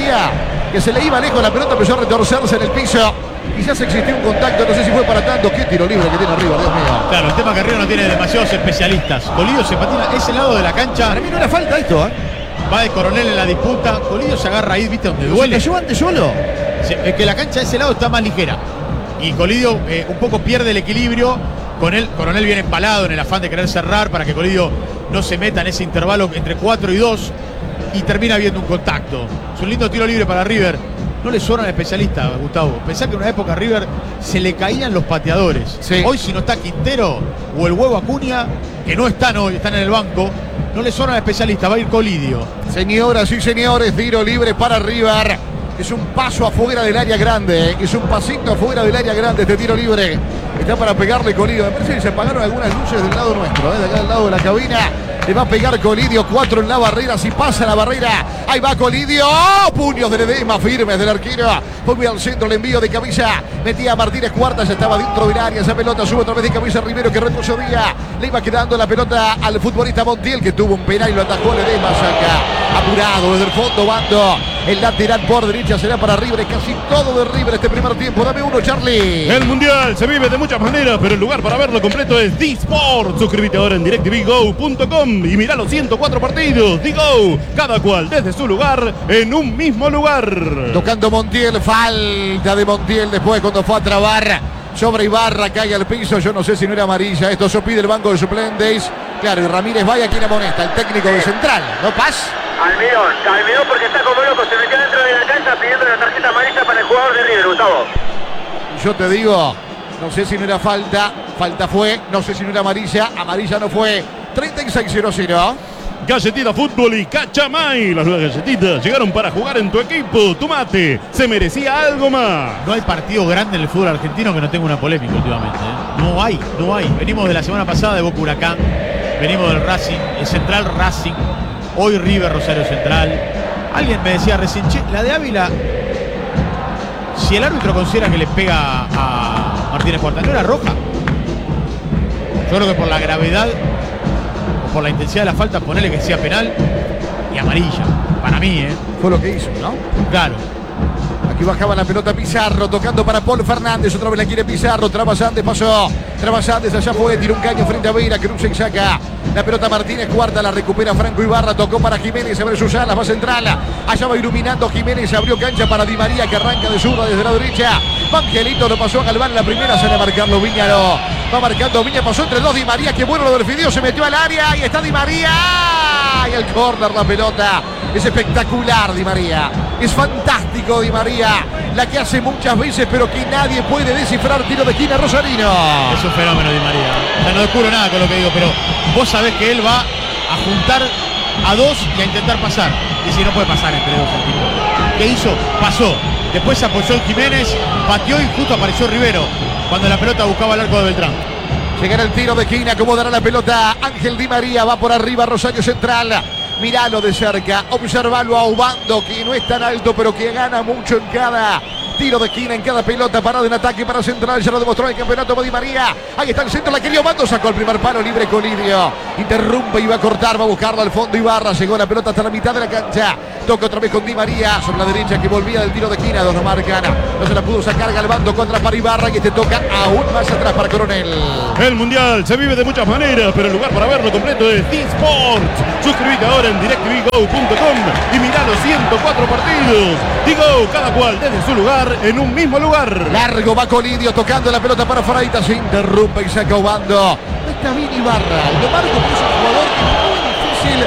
le iba lejos la pelota, empezó a retorcerse en el piso. Quizás existió un contacto, no sé si fue para tanto. Qué tiro libre que tiene River, Dios mío. Claro, el tema que River no tiene demasiados especialistas. Colidio se patina ese lado de la cancha. Para mí no era falta esto, ¿eh? Va de Coronel en la disputa. Colidio se agarra ahí, ¿viste? Donde duele. ¿Se cayó antes solo? Es que la cancha de ese lado está más ligera. Y Colidio un poco pierde el equilibrio. Coronel viene empalado en el afán de querer cerrar para que Colidio no se meta en ese intervalo entre 4 y 2. Y termina viendo un contacto. Es un lindo tiro libre para River. No le sobran especialistas, Gustavo. Pensá que en una época a River se le caían los pateadores. Sí. Hoy, si no está Quintero o el Huevo Acuña, que no están hoy, están en el banco, no le sobran especialistas. Va a ir Colidio. Señoras y señores, tiro libre para River. Es un paso afuera del área grande, ¿eh? Es un pasito afuera del área grande este tiro libre. Está para pegarle Colidio. Me parece que se apagaron algunas luces del lado nuestro, de acá del lado de la cabina. Le va a pegar Colidio, 4 en la barrera, si pasa la barrera. Ahí va Colidio, ¡oh! Puños de Ledesma firmes del arquero. Fue al centro el envío de cabeza. Metía a Martínez Cuarta, ya estaba dentro del área. Esa pelota sube otra vez de cabeza Rivero, que retrocedía. Le iba quedando la pelota al futbolista Montiel, que tuvo un penal y lo atajó Ledesma. Saca apurado desde el fondo, Bando. El lateral por derecha será para River. Es casi todo de River este primer tiempo. Dame uno, Charlie. El Mundial se vive de muchas maneras, pero el lugar para verlo completo es D-Sport. Suscríbete ahora en DirecTVGo.com y mirá los 104 partidos. D-Go, cada cual desde su lugar, en un mismo lugar. Tocando Montiel, falta de Montiel después cuando fue a trabar sobre Ibarra, cae al piso. Yo no sé si no era amarilla. Esto se pide el banco de suplentes. Claro, y Ramírez vaya quien amonesta, el técnico de Central. ¿No, Paz? Almirón porque está como loco, se metió dentro de la cancha pidiendo la tarjeta amarilla para el jugador de River, Gustavo. Yo te digo, no sé si no era falta, falta fue, no sé si no era amarilla, amarilla no fue. 36-0-0. Galletita Fútbol y Cachamay. Las nuevas galletitas llegaron para jugar en tu equipo. Tu mate se merecía algo más. No hay partido grande en el fútbol argentino que no tenga una polémica últimamente, ¿eh? No hay. Venimos de la semana pasada de Boca Huracán. Venimos del Racing, el Central Racing. Hoy River Rosario Central. Alguien me decía recién, che, la de Ávila, si el árbitro considera que le pega a Martínez Cuarta, ¿no era roja? Yo creo que por la gravedad o por la intensidad de la falta, ponele que sea penal y amarilla. Para mí, Fue lo que hizo, ¿no? Claro. Aquí bajaba la pelota Pizarro, tocando para Paul Fernández. Otra vez la quiere Pizarro. Trabazandes pasó. Trabazandes allá fue. Tiró un caño frente a Vera. Cruza y saca la pelota Martínez Cuarta. La recupera Franco Ibarra. Tocó para Jiménez. Abre sus alas. Va Central. Allá va iluminando Jiménez. Abrió cancha para Di María, que arranca de zurda desde la derecha. Angelito lo pasó a Galván. La primera sale a marcarlo Viña. No. Va marcando Viña. Pasó entre dos Di María. Que bueno lo del Fideo. Se metió al área. Y está Di María. Y el córner la pelota. Es espectacular Di María. Es fantástico Di María. La que hace muchas veces, pero que nadie puede descifrar. Tiro de esquina rosarino. Es un fenómeno Di María. O sea, no descubro nada con lo que digo, pero vos sabés que él va a juntar a dos y a intentar pasar. Y si no puede pasar entre dos el tipo. ¿Qué hizo? Pasó. Después se apoyó en Jiménez, pateó y justo apareció Rivero cuando la pelota buscaba el arco de Beltrán. Llegará el tiro de esquina, acomodará la pelota Ángel Di María, va por arriba Rosario Central. Miralo de cerca, observalo a Obando, que no es tan alto, pero que gana mucho en cada tiro de esquina, en cada pelota, parada en ataque para Central. Ya lo demostró en el campeonato Di María. Ahí está el centro, la quería Obando, sacó el primer palo libre Colidio. Interrumpe y va a cortar, va a buscarlo al fondo Ibarra. Llegó la pelota hasta la mitad de la cancha. Toca otra vez con Di María sobre la derecha, que volvía del tiro de esquina. Dos no marcan. No se la pudo sacar Galvando contra para Ibarra, que te toca aún más atrás para Coronel. El Mundial se vive de muchas maneras, pero el lugar para verlo completo es D-Sport. Suscríbete ahora en DirecTVGo.com y mirá los 104 partidos. D-Go, cada cual desde su lugar, en un mismo lugar. Largo va Colidio tocando la pelota para Freitas. Se interrumpe y saca Obando. No está bien Ibarra. Lo marco porque es un jugador que es muy difícil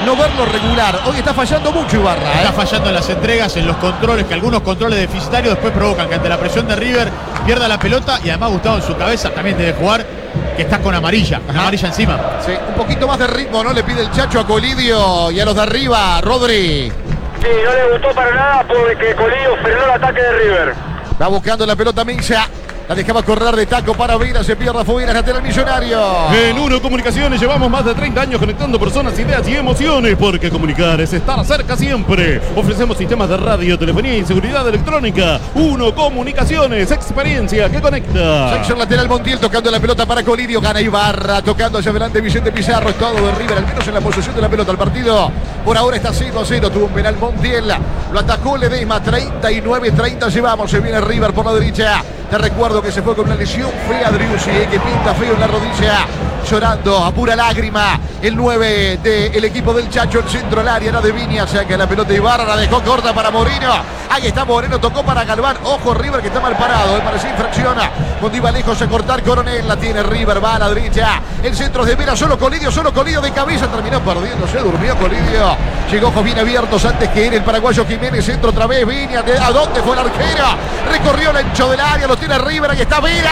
no verlo regular. Hoy está fallando mucho Ibarra. Está fallando en las entregas, en los controles, que algunos controles deficitarios después provocan que ante la presión de River pierda la pelota, y además Gustavo en su cabeza también debe jugar que está con amarilla encima. Sí, un poquito más de ritmo, ¿no? Le pide el Chacho a Colidio y a los de arriba, Rodri. Sí, no le gustó para nada porque Colidio frenó el ataque de River. Va buscando la pelota Misa. La dejaba correr de taco para Vera, se pierde Fubira, lateral Millonario. En Uno Comunicaciones llevamos más de 30 años conectando personas, ideas y emociones, porque comunicar es estar cerca siempre. Ofrecemos sistemas de radio, telefonía y seguridad electrónica. Uno Comunicaciones, experiencia que conecta. Sección lateral Montiel tocando la pelota para Colidio, gana Ibarra, tocando hacia adelante Vicente Pizarro, es todo de River, al menos en la posesión de la pelota. El partido por ahora está 0-0, tuvo un penal Montiel, lo atacó Ledesma, 39-30 llevamos, se viene River por la derecha. Te recuerdo que se fue con una lesión fea Driussi, que pinta feo en la rodilla, llorando a pura lágrima. El 9 del equipo del Chacho, el centro del área, era de Viña, saca la pelota Ibarra, la dejó corta para Moreno. Ahí está Moreno, tocó para Galván. Ojo River que está mal parado, parece infracción. Cuando iba lejos a cortar Coronel, la tiene River, va a la derecha. El centro es de Vera, solo Colidio de cabeza, terminó perdiendo, se durmió Colidio. Llegó ojos bien abiertos antes que él, el paraguayo Jiménez, centro otra vez, Viña, ¿a dónde fue el arquero? Recorrió el ancho del área, lo tiene River, ahí está Vera.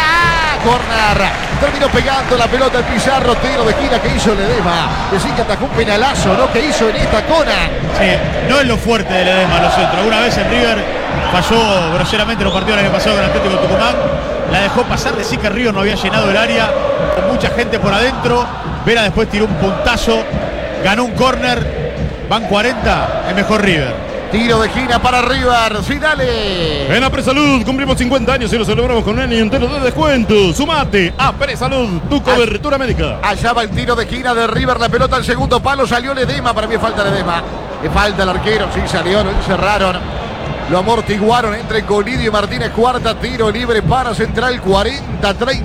Corner, terminó pegando la pelota al Pizarro, tiro de esquina que hizo Ledesma. Decir que atajó un penalazo, ¿no? Que hizo en esta Conan. Sí, no es lo fuerte de Ledesma los centros. Alguna vez en River falló groseramente los partidos del año pasado con Atlético de Tucumán. La dejó pasar, decir que River no había llenado el área con mucha gente por adentro. Vera después tiró un puntazo, ganó un córner, van 40, es mejor River. Tiro de esquina para River, sí, dale. En Apresalud cumplimos 50 años y lo celebramos con un año entero de descuento. Sumate a Apresalud, tu cobertura médica. Allá va el tiro de esquina de River, la pelota al segundo palo, salió Ledesma, para mí falta Ledesma. Le falta el arquero, sí salió, lo encerraron. Lo amortiguaron entre Colidio y Martínez. Cuarta, tiro libre para Central, 40-30,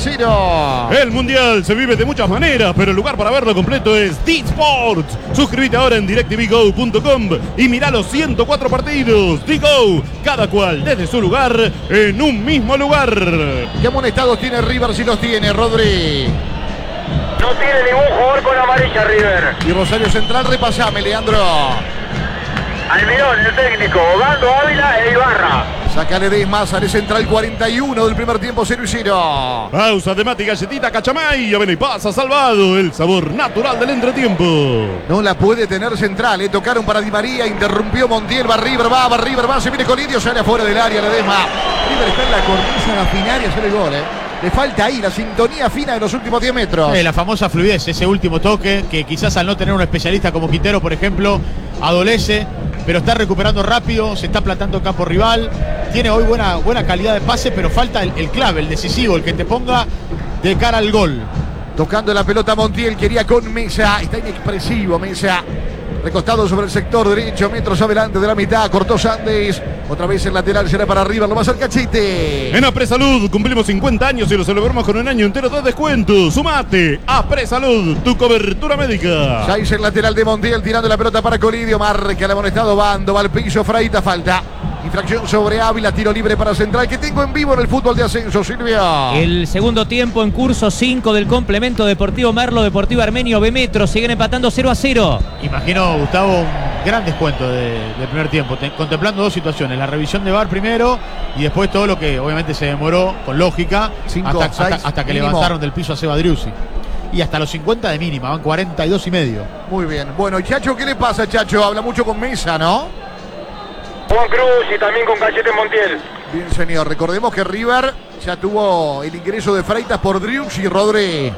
0-0. El Mundial se vive de muchas maneras, pero el lugar para verlo completo es D-Sports. Suscríbete ahora en DirecTVGo.com y mirá los 104 partidos. D-Go, cada cual desde su lugar, en un mismo lugar. ¿Qué amonestados tiene River si los tiene, Rodri? No tiene ningún jugador con amarilla River. Y Rosario Central, repasame, Leandro. Almirón, el técnico, Obando, Ávila e Ibarra. Saca Ledesma, sale Central, 41 del primer tiempo, 0-0. Pausa de Mati, galletita, cachamay, avena y pasa, salvado. El sabor natural del entretiempo. No la puede tener Central, tocaron para Di María, interrumpió Montiel, va River, va, se viene Colidio, sale afuera del área Ledesma. River está en la cornisa final y hacer el gol, Le falta ahí la sintonía fina de los últimos 10 metros. La famosa fluidez, ese último toque, que quizás al no tener un especialista como Quintero, por ejemplo, adolece, pero está recuperando rápido, se está plantando campo rival, tiene hoy buena calidad de pase, pero falta el clave, el decisivo, el que te ponga de cara al gol. Tocando la pelota Montiel, quería con Mesa, está inexpresivo Mesa. Recostado sobre el sector derecho, metros adelante de la mitad, cortó Sandes. Otra vez el lateral será para arriba, lo va a hacer Cachete. En Apresalud cumplimos 50 años y lo celebramos con un año entero de descuento. Sumate a Apresalud, tu cobertura médica. Ya hizo el lateral de Montiel tirando la pelota para Colidio. Marca el amonestado Bando, va al piso, Freita, falta. Infracción sobre Ávila, tiro libre para Central, que tengo en vivo en el fútbol de ascenso, Silvia. El segundo tiempo en curso, 5 del complemento Deportivo Merlo, Deportivo Armenio, B Metro, siguen empatando 0-0. Imagino, Gustavo, un gran descuento del primer tiempo, contemplando dos situaciones, la revisión de VAR primero y después todo lo que obviamente se demoró, con lógica, hasta que levantaron del piso a Seba Driussi. Y hasta los 50 de mínima, van 42 y medio. Muy bien. Bueno, Chacho, ¿qué le pasa, Chacho? Habla mucho con Mesa, ¿no? Juan Cruz y también con Cachete Montiel. Bien, señor. Recordemos que River ya tuvo el ingreso de Freitas por Driussi y Rodri.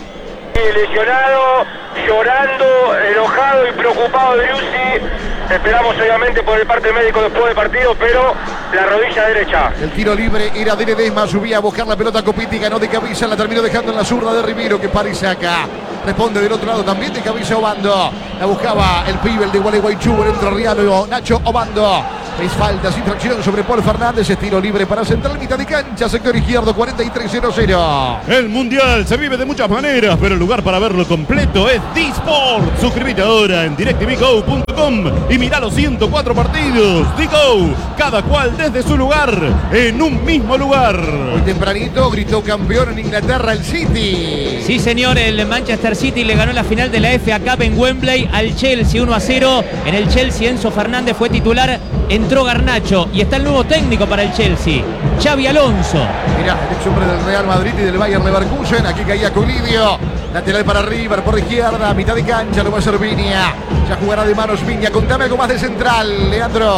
Lesionado, llorando, enojado y preocupado Driussi. Esperamos obviamente por el parte médico después del partido, pero la rodilla derecha. El tiro libre era de Ledesma, subía a buscar la pelota Copiti, ganó de cabeza, la terminó dejando en la zurda de Rivero, que para y saca. Responde del otro lado también de cabeza Obando. La buscaba el pibe, el de Gualeguaychú, el Entre Rialo, Nacho Obando. Es falta sin tracción sobre Paul Fernández. Estilo libre para central, mitad de cancha, sector izquierdo, 43-0-0. El Mundial se vive de muchas maneras, pero el lugar para verlo completo es D-Sport. Suscríbete ahora en directvgo.com y mira los 104 partidos. D-Go, cada cual desde su lugar, en un mismo lugar. Muy tempranito gritó campeón en Inglaterra el City. Sí, señor, el Manchester City le ganó la final de la FA Cup en Wembley al Chelsea 1-0. En el Chelsea Enzo Fernández fue titular, entró Garnacho y está el nuevo técnico para el Chelsea, Xabi Alonso. Mirá, el ex hombre del Real Madrid y del Bayern Leverkusen. Aquí caía Colidio. Lateral para River por izquierda, mitad de cancha, lo va a hacer Viña. Ya jugará de manos Viña. Contame algo más de central, Leandro.